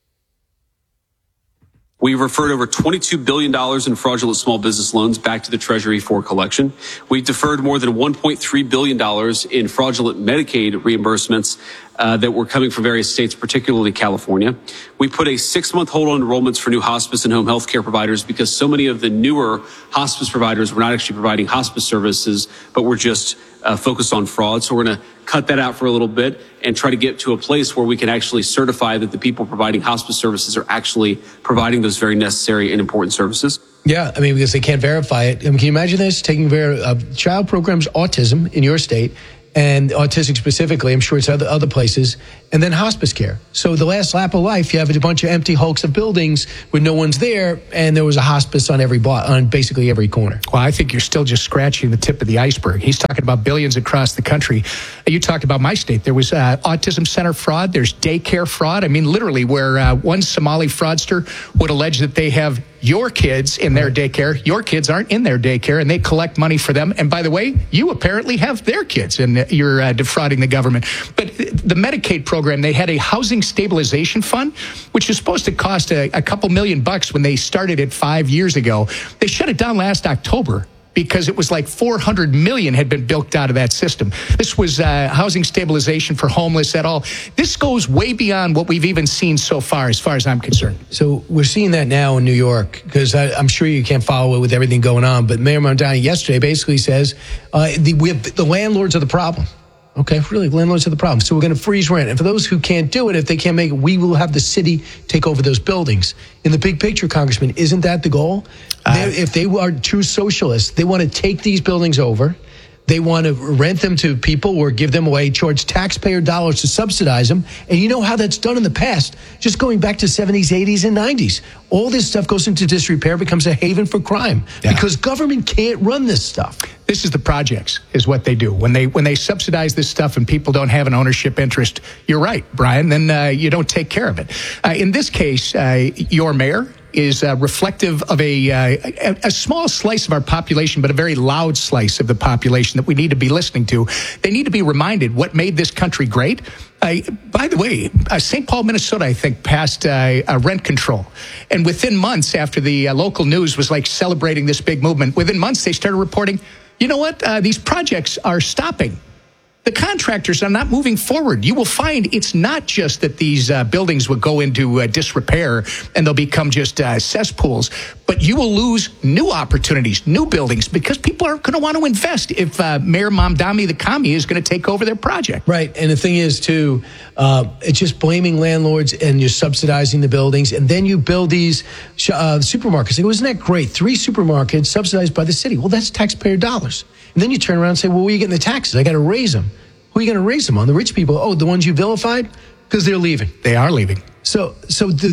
We referred over twenty-two billion dollars in fraudulent small business loans back to the Treasury for collection. We deferred more than one point three billion dollars in fraudulent Medicaid reimbursements uh, that were coming from various states, particularly California. We put a six-month hold on enrollments for new hospice and home health care providers because so many of the newer hospice providers were not actually providing hospice services, but were just uh, focused on fraud. So we're going to cut that out for a little bit and try to get to a place where we can actually certify that the people providing hospice services are actually providing those very necessary and important services. Yeah, I mean, because they can't verify it. I mean, can you imagine this? Taking ver- uh, child programs autism in your state, and autistic specifically, I'm sure it's other other places, and then hospice care. So the last lap of life, you have a bunch of empty hulks of buildings where no one's there, and there was a hospice on every block, on basically every corner. Well, I think you're still just scratching the tip of the iceberg. He's talking about billions across the country. You talked about my state. There was uh, autism center fraud. There's daycare fraud. I mean, literally, where uh, one Somali fraudster would allege that they have your kids in their daycare. Your kids aren't in their daycare, and they collect money for them. And by the way, you apparently have their kids, and you're uh, defrauding the government. But the Medicaid program, they had a housing stabilization fund, which is supposed to cost a, a couple million bucks when they started it five years ago. They shut it down last October because it was like four hundred million had been bilked out of that system. This was uh, housing stabilization for homeless at all. This goes way beyond what we've even seen so far, as far as I'm concerned. So we're seeing that now in New York, because I'm sure you can't follow it with everything going on, but Mayor Mamdani yesterday basically says uh, the, we have, the landlords are the problem. Okay, really, landlords are the problem. So we're going to freeze rent. And for those who can't do it, if they can't make it, we will have the city take over those buildings. In the big picture, Congressman, isn't that the goal? Uh, if they are true socialists, they want to take these buildings over. They want to rent them to people or give them away, charge taxpayer dollars to subsidize them. And you know how that's done in the past, just going back to seventies, eighties, and nineties. All this stuff goes into disrepair, becomes a haven for crime, yeah. because government can't run this stuff. This is the projects, is what they do. When they when they subsidize this stuff and people don't have an ownership interest, you're right, Brian, then uh, you don't take care of it. Uh, in this case, uh, your mayor is uh, reflective of a, uh, a a small slice of our population, but a very loud slice of the population that we need to be listening to. They need to be reminded what made this country great. Uh, by the way, uh, Saint Paul, Minnesota, I think, passed uh, uh, rent control. And within months, after the uh, local news was like celebrating this big movement, within months they started reporting, you know what, uh, these projects are stopping. The contractors are not moving forward. You will find it's not just that these uh, buildings will go into uh, disrepair and they'll become just uh, cesspools, but you will lose new opportunities, new buildings, because people aren't going to want to invest if uh, Mayor Mamdani, the commie, is going to take over their project. Right. And the thing is, too, uh, it's just blaming landlords and you're subsidizing the buildings. And then you build these uh, supermarkets. They go, isn't that great? Three supermarkets subsidized by the city. Well, that's taxpayer dollars. And then you turn around and say, well, where are you getting the taxes? I got to raise them. Who are you going to raise them on? The rich people? Oh, the ones you vilified? Because they're leaving. They are leaving. So so the,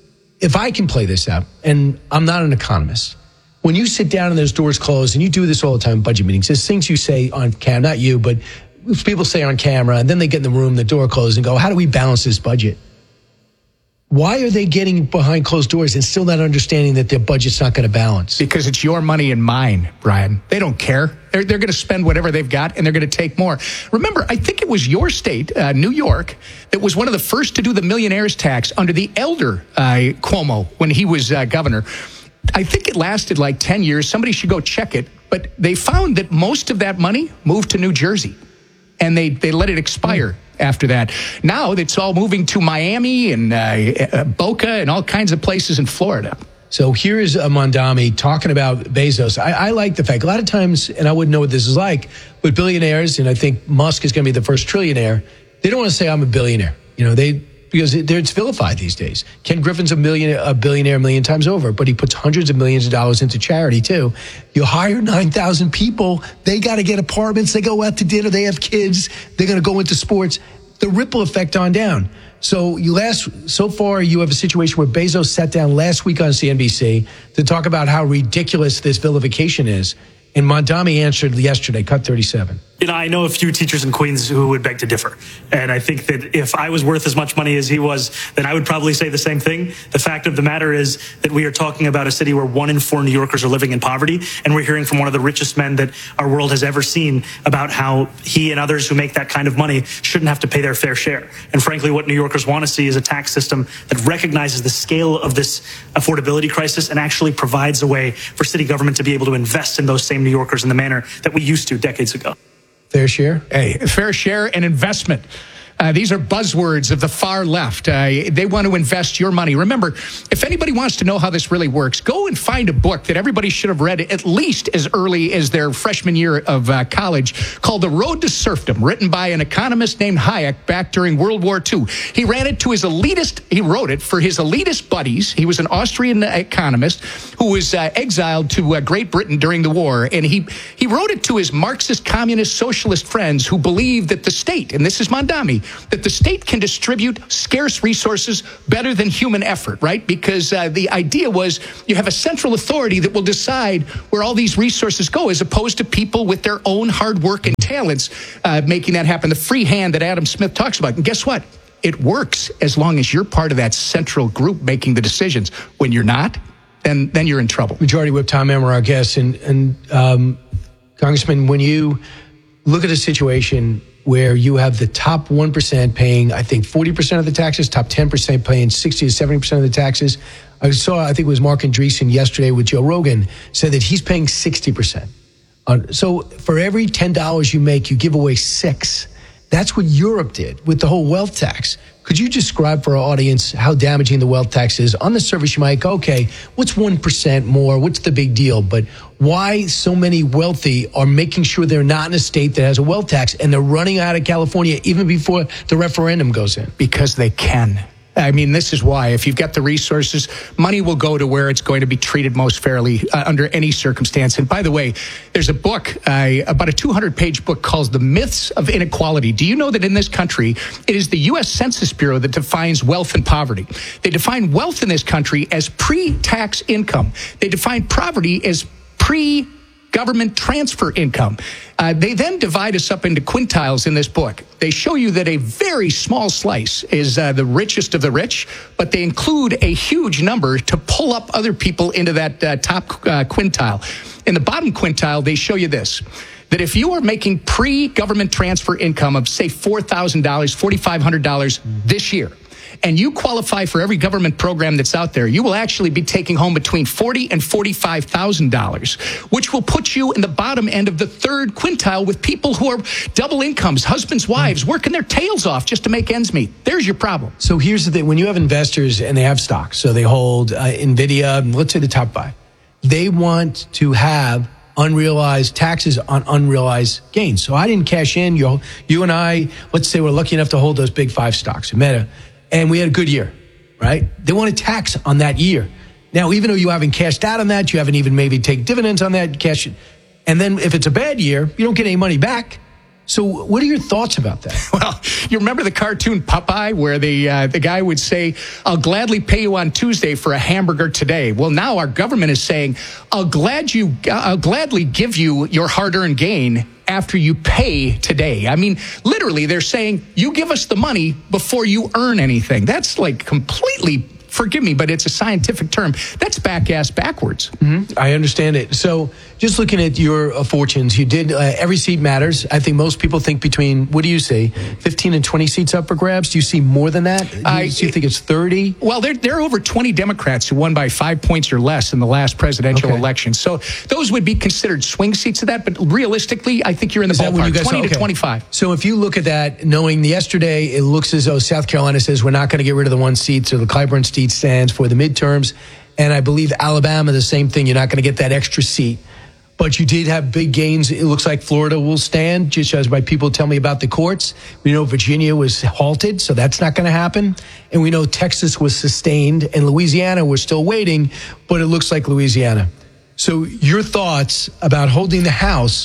if I can play this out, and I'm not an economist, when you sit down and those doors closed, and you do this all the time in budget meetings, there's things you say on camera, not you, but people say on camera, and then they get in the room, the door closed, and go, how do we balance this budget? Why are they getting behind closed doors and still not understanding that their budget's not going to balance? Because it's your money and mine, Brian. They don't care. They're, they're going to spend whatever they've got, and they're going to take more. Remember, I think it was your state, uh, New York, that was one of the first to do the millionaire's tax under the elder uh, Cuomo when he was uh, governor. I think it lasted like ten years. Somebody should go check it. But they found that most of that money moved to New Jersey, and they, they let it expire. Mm. After that. Now it's all moving to Miami and uh, Boca and all kinds of places in Florida. So here is uh, Mamdani talking about Bezos. I, I like the fact, a lot of times, and I wouldn't know what this is like, but billionaires, and I think Musk is going to be the first trillionaire, they don't want to say I'm a billionaire. You know, they because it, it's vilified these days. Ken Griffin's a million, a billionaire a million times over, but he puts hundreds of millions of dollars into charity too. You hire nine thousand people, they got to get apartments, they go out to dinner, they have kids, they're going to go into sports. The ripple effect on down. So you last, so far you have a situation where Bezos sat down last week on C N B C to talk about how ridiculous this vilification is, and Mamdani answered yesterday. Cut thirty-seven. You know, I know a few teachers in Queens who would beg to differ. And I think that if I was worth as much money as he was, then I would probably say the same thing. The fact of the matter is that we are talking about a city where one in four New Yorkers are living in poverty. And we're hearing from one of the richest men that our world has ever seen about how he and others who make that kind of money shouldn't have to pay their fair share. And frankly, what New Yorkers want to see is a tax system that recognizes the scale of this affordability crisis and actually provides a way for city government to be able to invest in those same New Yorkers in the manner that we used to decades ago. Fair share? Hey, fair share and investment. Uh, these are buzzwords of the far left. Uh, they want to invest your money. Remember, if anybody wants to know how this really works, go and find a book that everybody should have read at least as early as their freshman year of uh, college called The Road to Serfdom, written by an economist named Hayek back during World War Two. He ran it to his elitist, he wrote it for his elitist buddies. He was an Austrian economist who was uh, exiled to uh, Great Britain during the war. And he, he wrote it to his Marxist, communist, socialist friends who believed that the state, and this is Mondami, that the state can distribute scarce resources better than human effort, right? Because uh, the idea was you have a central authority that will decide where all these resources go, as opposed to people with their own hard work and talents uh, making that happen. The free hand that Adam Smith talks about. And guess what? It works as long as you're part of that central group making the decisions. When you're not, then then you're in trouble. Majority Whip Tom Emmer, our guest. And, and um, Congressman, when you look at a situation where you have the top one percent paying, I think, forty percent of the taxes, top ten percent paying sixty to seventy percent of the taxes. I saw, I think it was Mark Andreessen yesterday with Joe Rogan, said that he's paying sixty percent. Uh, so for every ten dollars you make, you give away six. That's what Europe did with the whole wealth tax. Could you describe for our audience how damaging the wealth tax is? On the surface, you might go, okay, what's one percent more? What's the big deal? But why so many wealthy are making sure they're not in a state that has a wealth tax and they're running out of California even before the referendum goes in? Because they can. I mean, this is why. If you've got the resources, money will go to where it's going to be treated most fairly uh, under any circumstance. And by the way, there's a book, uh, about a two hundred page book called The Myths of Inequality. Do you know that in this country, it is the U S Census Bureau that defines wealth and poverty? They define wealth in this country as pre-tax income. They define poverty as pre government transfer income. Uh, they then divide us up into quintiles in this book. They show you that a very small slice is uh, the richest of the rich, but they include a huge number to pull up other people into that uh, top uh, quintile. In the bottom quintile, they show you this, that if you are making pre-government transfer income of, say, four thousand dollars, four thousand five hundred dollars this year, and you qualify for every government program that's out there, you will actually be taking home between forty thousand dollars and forty-five thousand dollars, which will put you in the bottom end of the third quintile with people who are double incomes, husbands, wives, working their tails off just to make ends meet. There's your problem. So here's the thing. When you have investors and they have stocks, so they hold uh, NVIDIA, let's say the top five, they want to have unrealized taxes on unrealized gains. So I didn't cash in. You, you and I, let's say we're lucky enough to hold those big five stocks, Meta, and we had a good year, right? They want a tax on that year. Now, even though you haven't cashed out on that, you haven't even maybe take dividends on that, cash it. And then if it's a bad year, you don't get any money back. So what are your thoughts about that? Well, you remember the cartoon Popeye where the uh, the guy would say, I'll gladly pay you on Tuesday for a hamburger today. Well, now our government is saying, I'll glad you, I'll gladly give you your hard-earned gain after you pay today. I mean, literally, they're saying, you give us the money before you earn anything. That's like completely, forgive me, but it's a scientific term. That's back-ass backwards. Mm-hmm. I understand it. So just looking at your uh, fortunes, you did, uh, every seat matters. I think most people think between, what do you say, fifteen and twenty seats up for grabs? Do you see more than that? Do you, I, do you think it's thirty? Well, there, there are over twenty Democrats who won by five points or less in the last presidential okay. election. So those would be considered swing seats of that. But realistically, I think you're in the Is ballpark, you guys, twenty okay. to twenty-five. So if you look at that, knowing yesterday, it looks as though South Carolina says we're not going to get rid of the one seat, so the Clyburn seat stands for the midterms. And I believe Alabama, the same thing. You're not going to get that extra seat. But you did have big gains. It looks like Florida will stand, just as my people tell me about the courts. We know Virginia was halted, so that's not going to happen. And we know Texas was sustained, and Louisiana, we're still waiting, but it looks like Louisiana. So your thoughts about holding the House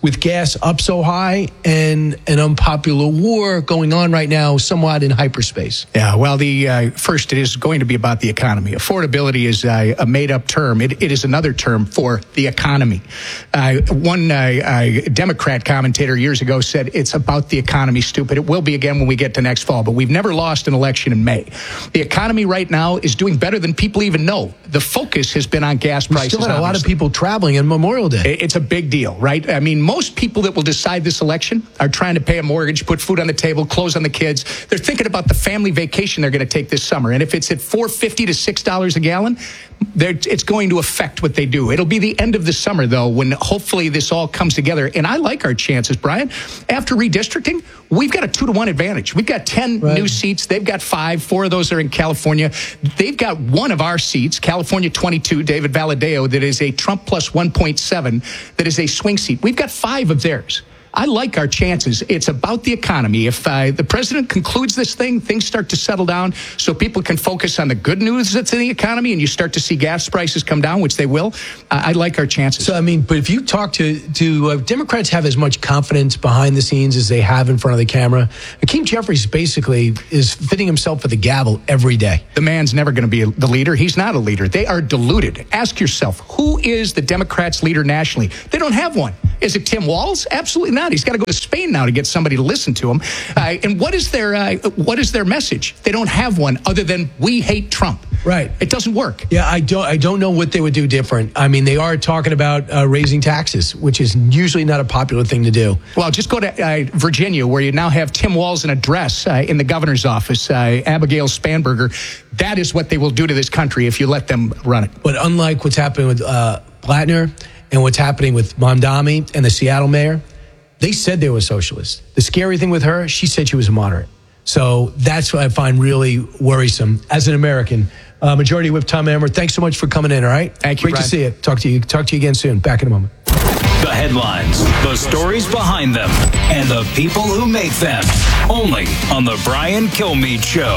with gas up so high and an unpopular war going on right now somewhat in hyperspace? Yeah, well, the uh, first, it is going to be about the economy. Affordability is uh, a made-up term. It, it is another term for the economy. Uh, one uh, uh, Democrat commentator years ago said, it's about the economy, stupid. It will be again when we get to next fall, but we've never lost an election in May. The economy right now is doing better than people even know. The focus has been on gas We prices. still had a lot of obviously. people traveling on Memorial Day. It's a big deal, right? I mean, most people that will decide this election are trying to pay a mortgage, put food on the table, clothes on the kids. They're thinking about the family vacation they're going to take this summer. And if it's at four fifty to six dollars a gallon, it's going to affect what they do. It'll be the end of the summer, though, when hopefully this all comes together. And I like our chances, Brian. After redistricting, we've got a two to one advantage. We've got ten right. new seats. They've got five. Four of those are in California. They've got one of our seats, California twenty-two, David Valadao, that is a Trump plus one point seven, that is a swing seat. We've got five of theirs. I like our chances. It's about the economy. If uh, the president concludes this thing, things start to settle down so people can focus on the good news that's in the economy and you start to see gas prices come down, which they will, uh, I like our chances. So, I mean, but if you talk to, to uh, Democrats have as much confidence behind the scenes as they have in front of the camera. Hakeem Jeffries basically is fitting himself for the gavel every day. The man's never going to be a, the leader. He's not a leader. They are deluded. Ask yourself, who is the Democrats' leader nationally? They don't have one. Is it Tim Walz? Absolutely not. He's got to go to Spain now to get somebody to listen to him. Uh, and what is their uh, what is their message? They don't have one other than we hate Trump. Right. It doesn't work. Yeah, I don't I don't know what they would do different. I mean, they are talking about uh, raising taxes, which is usually not a popular thing to do. Well, just go to uh, Virginia, where you now have Tim Walz in a dress uh, in the governor's office, uh, Abigail Spanberger. That is what they will do to this country if you let them run it. But unlike what's happening with uh, Blattner and what's happening with Mamdani and the Seattle mayor, they said they were socialists. The scary thing with her, she said she was a moderate. So that's what I find really worrisome as an American. Uh, Majority Whip Tom Emmer, thanks so much for coming in, all right? Thank you, Great Brian. to see you. Talk to you. Talk to you again soon. Back in a moment. The headlines, the stories behind them, and the people who make them. Only on The Brian Kilmeade Show.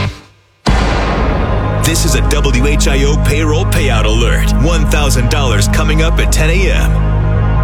This is a W H I O payroll payout alert. one thousand dollars coming up at ten a.m.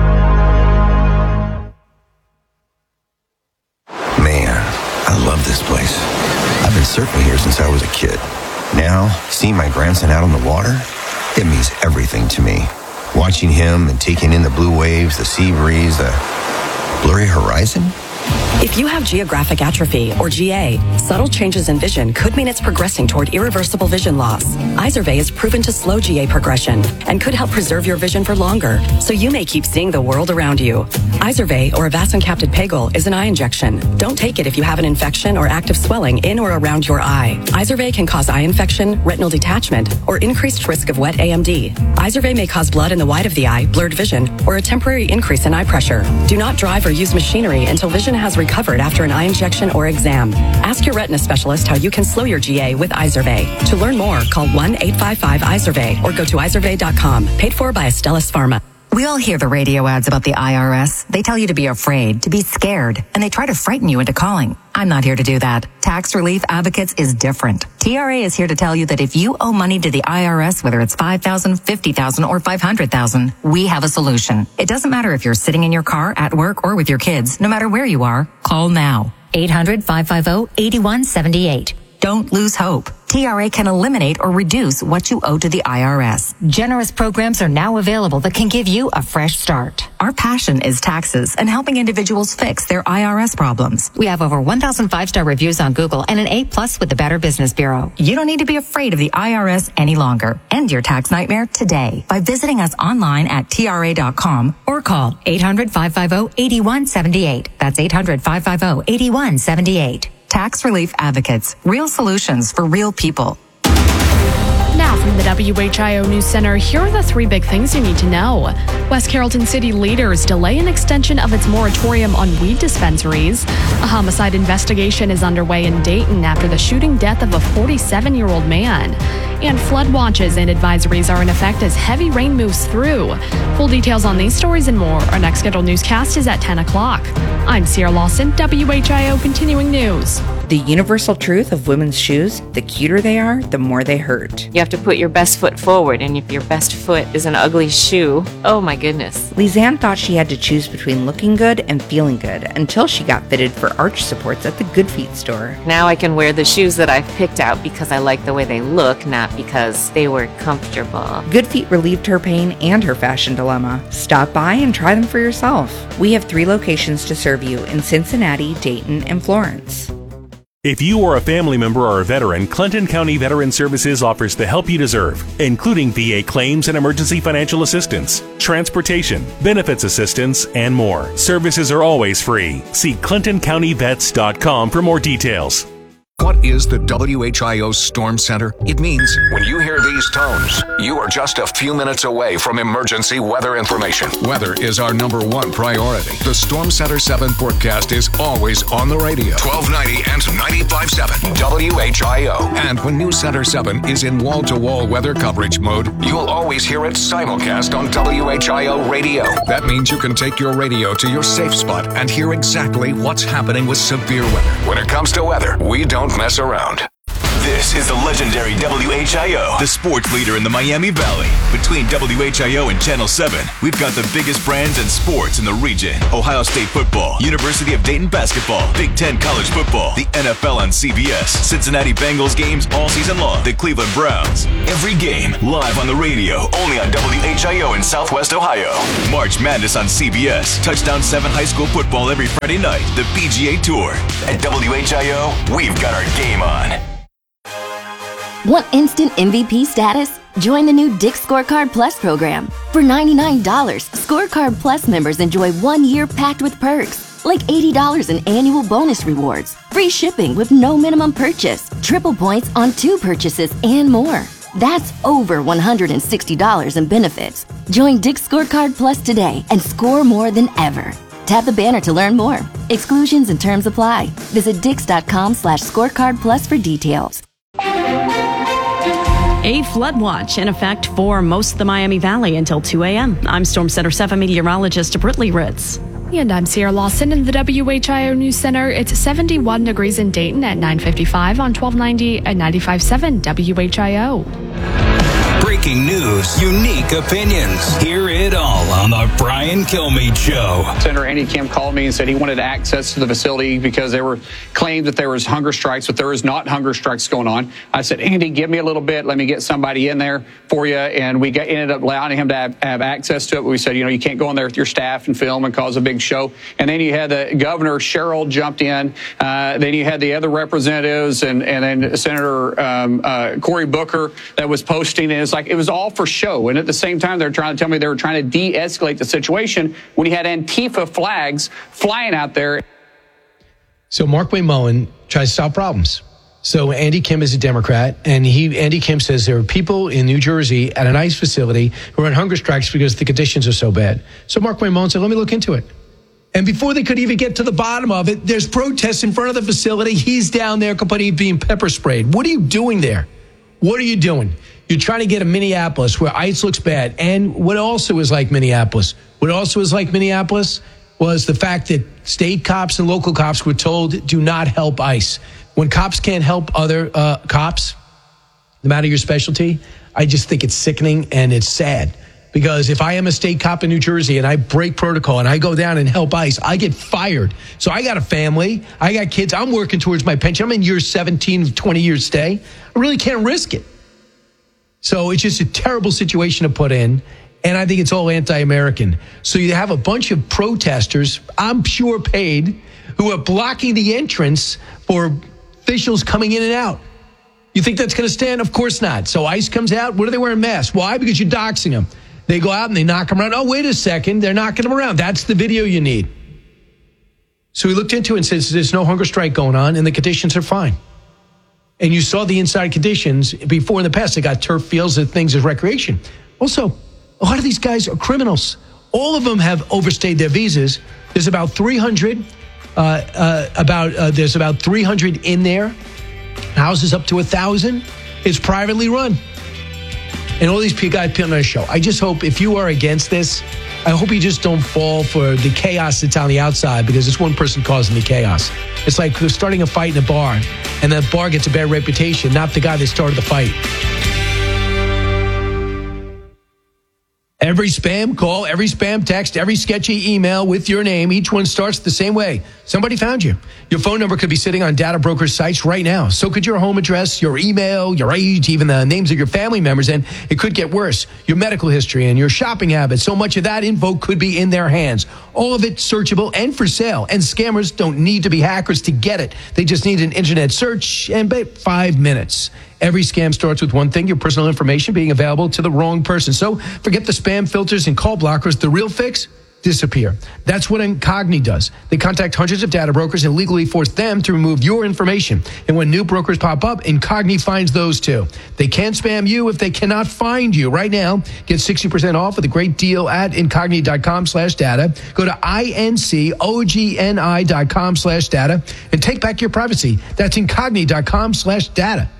I love this place. I've been surfing here since I was a kid. Now, seeing my grandson out on the water, it means everything to me. Watching him and taking in the blue waves, the sea breeze, the blurry horizon. If you have geographic atrophy, or G A, subtle changes in vision could mean it's progressing toward irreversible vision loss. Izervay is proven to slow G A progression and could help preserve your vision for longer, so you may keep seeing the world around you. Izervay, or avacincaptad pegol, is an eye injection. Don't take it if you have an infection or active swelling in or around your eye. Izervay can cause eye infection, retinal detachment, or increased risk of wet A M D. Izervay may cause blood in the white of the eye, blurred vision, or a temporary increase in eye pressure. Do not drive or use machinery until vision has recovered after an eye injection or exam. Ask your retina specialist how you can slow your G A with Izervay. To learn more, call one eight five five Izervay or go to izervay dot com. Paid for by Astellas Pharma. We all hear the radio ads about the I R S. They tell you to be afraid, to be scared, and they try to frighten you into calling. I'm not here to do that. Tax Relief Advocates is different. T R A is here to tell you that if you owe money to the I R S, whether it's five thousand dollars, fifty thousand dollars, or five hundred thousand dollars, we have a solution. It doesn't matter if you're sitting in your car, at work, or with your kids. No matter where you are, call now. eight hundred, five five zero, eight one seven eight. Don't lose hope. T R A can eliminate or reduce what you owe to the I R S. Generous programs are now available that can give you a fresh start. Our passion is taxes and helping individuals fix their I R S problems. We have over one thousand five-star reviews on Google and an A plus with the Better Business Bureau. You don't need to be afraid of the I R S any longer. End your tax nightmare today by visiting us online at T R A dot com or call eight hundred, five five zero, eight one seven eight. That's eight hundred, five five zero, eight one seven eight. Tax Relief Advocates. Real solutions for real people. Now from the W H I O News Center, here are the three big things you need to know. West Carrollton City leaders delay an extension of its moratorium on weed dispensaries. A homicide investigation is underway in Dayton after the shooting death of a forty-seven-year-old man. And flood watches and advisories are in effect as heavy rain moves through. Full details on these stories and more. Our next scheduled newscast is at ten o'clock. I'm Sierra Lawson, W H I O Continuing News. The universal truth of women's shoes, the cuter they are, the more they hurt. You have to put your best foot forward, and if your best foot is an ugly shoe, oh my goodness. Lizanne thought she had to choose between looking good and feeling good until she got fitted for arch supports at the Good Feet store. Now I can wear the shoes that I've picked out because I like the way they look, not because they were comfortable. Good Feet relieved her pain and her fashion dilemma. Stop by and try them for yourself. We have three locations to serve you in Cincinnati, Dayton, and Florence. If you are a family member or a veteran, Clinton County Veteran Services offers the help you deserve, including V A claims and emergency financial assistance, transportation, benefits assistance, and more. Services are always free. See clinton county vets dot com for more details. What is the W H I O Storm Center? It means when you hear these tones, you are just a few minutes away from emergency weather information. Weather is our number one priority. The Storm Center seven forecast is always on the radio. twelve ninety and ninety-five point seven W H I O. And when News Center seven is in wall-to-wall weather coverage mode, you'll always hear it simulcast on W H I O radio. That means you can take your radio to your safe spot and hear exactly what's happening with severe weather. When it comes to weather, we don't mess around. This is the legendary W H I O, the sports leader in the Miami Valley. Between W H I O and Channel seven, we've got the biggest brands and sports in the region. Ohio State football, University of Dayton basketball, Big Ten college football, the N F L on C B S, Cincinnati Bengals games all season long, the Cleveland Browns. Every game live on the radio, only on W H I O in Southwest Ohio. March Madness on C B S, Touchdown seven high school football every Friday night, the P G A Tour. At W H I O, we've got our game on. Want instant M V P status? Join the new Dick's Scorecard Plus program. For ninety-nine dollars, Scorecard Plus members enjoy one year packed with perks, like eighty dollars in annual bonus rewards, free shipping with no minimum purchase, triple points on two purchases, and more. That's over one hundred sixty dollars in benefits. Join Dick's Scorecard Plus today and score more than ever. Tap the banner to learn more. Exclusions and terms apply. Visit dix.com slash scorecard plus for details. A flood watch in effect for most of the Miami Valley until two a.m. I'm Storm Center seven meteorologist Brittany Ritz. And I'm Sierra Lawson in the W H I O News Center. It's seventy-one degrees in Dayton at nine fifty-five on twelve ninety at ninety-five point seven W H I O. Breaking news, unique opinions. Hear it all on the Brian Kilmeade Show. Senator Andy Kim called me and said he wanted access to the facility because there were claims that there was hunger strikes, but there was not hunger strikes going on. I said, Andy, give me a little bit. Let me get somebody in there for you. And we got, ended up allowing him to have, have access to it. But we said, you know, you can't go in there with your staff and film and cause a big show. And then you had the governor, Cheryl, jumped in. Uh, then you had the other representatives and, and then Senator um, uh, Cory Booker that was posting. And it's like, it was all for show. And at the same time, they're trying to tell me they were trying to de-escalate the situation when you had Antifa flags flying out there. So Mark Wayne Mullen tries to solve problems. So Andy Kim is a Democrat, and he Andy Kim says there are people in New Jersey at an ICE facility who are on hunger strikes because the conditions are so bad. So Mark Wayne Mullen said, let me look into it. And before they could even get to the bottom of it, there's protests in front of the facility. He's down there completely being pepper sprayed. What are you doing there? What are you doing? You're trying to get a Minneapolis where ICE looks bad. And what also is like Minneapolis? What also is like Minneapolis was the fact that state cops and local cops were told, do not help ICE. When cops can't help other uh, cops, no matter your specialty, I just think it's sickening and it's sad. Because if I am a state cop in New Jersey and I break protocol and I go down and help ICE, I get fired. So I got a family. I got kids. I'm working towards my pension. I'm in year seventeen, twenty years stay. I really can't risk it. So it's just a terrible situation to put in. And I think it's all anti-American. So you have a bunch of protesters, I'm sure paid, who are blocking the entrance for officials coming in and out. You think that's going to stand? Of course not. So ICE comes out. What are they wearing masks? Why? Because you're doxing them. They go out and they knock them around. Oh, wait a second. They're knocking them around. That's the video you need. So we looked into it and said there's no hunger strike going on and the conditions are fine. And you saw the inside conditions before in the past. They got turf fields and things as recreation. Also, a lot of these guys are criminals. All of them have overstayed their visas. There's about three hundred. Uh, uh, about uh, there's about three hundred in there. Houses up to one thousand. It's privately run. And all these guys put on a show. I just hope if you are against this, I hope you just don't fall for the chaos that's on the outside, because it's one person causing the chaos. It's like starting a fight in a bar, and that bar gets a bad reputation, not the guy that started the fight. Every spam call, every spam text, every sketchy email with your name, each one starts the same way. Somebody found you. Your phone number could be sitting on data brokers' sites right now. So could your home address, your email, your age, even the names of your family members. And it could get worse. Your medical history and your shopping habits. So much of that info could be in their hands. All of it searchable and for sale. And scammers don't need to be hackers to get it. They just need an internet search and about five minutes. Every scam starts with one thing: your personal information being available to the wrong person. So forget the spam filters and call blockers. The real fix? Disappear. That's what Incogni does. They contact hundreds of data brokers and legally force them to remove your information. And when new brokers pop up, Incogni finds those too. They can't spam you if they cannot find you. Right now, get sixty percent off with a great deal at incogni.com slash data. Go to I-N-C-O-G-N-I dot com slash data and take back your privacy. That's incogni.com slash data.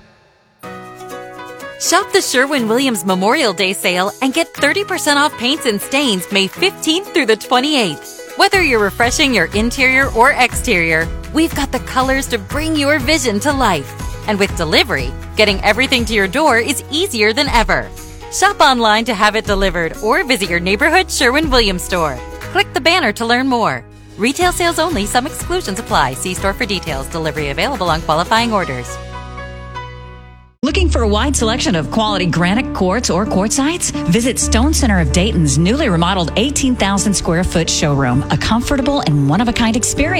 Shop the Sherwin-Williams Memorial Day sale and get thirty percent off paints and stains May fifteenth through the twenty-eighth. Whether you're refreshing your interior or exterior, we've got the colors to bring your vision to life. And with delivery, getting everything to your door is easier than ever. Shop online to have it delivered or visit your neighborhood Sherwin-Williams store. Click the banner to learn more. Retail sales only. Some exclusions apply. See store for details. Delivery available on qualifying orders. Looking for a wide selection of quality granite, quartz, or quartzites? Visit Stone Center of Dayton's newly remodeled eighteen thousand square foot showroom, a comfortable and one-of-a-kind experience.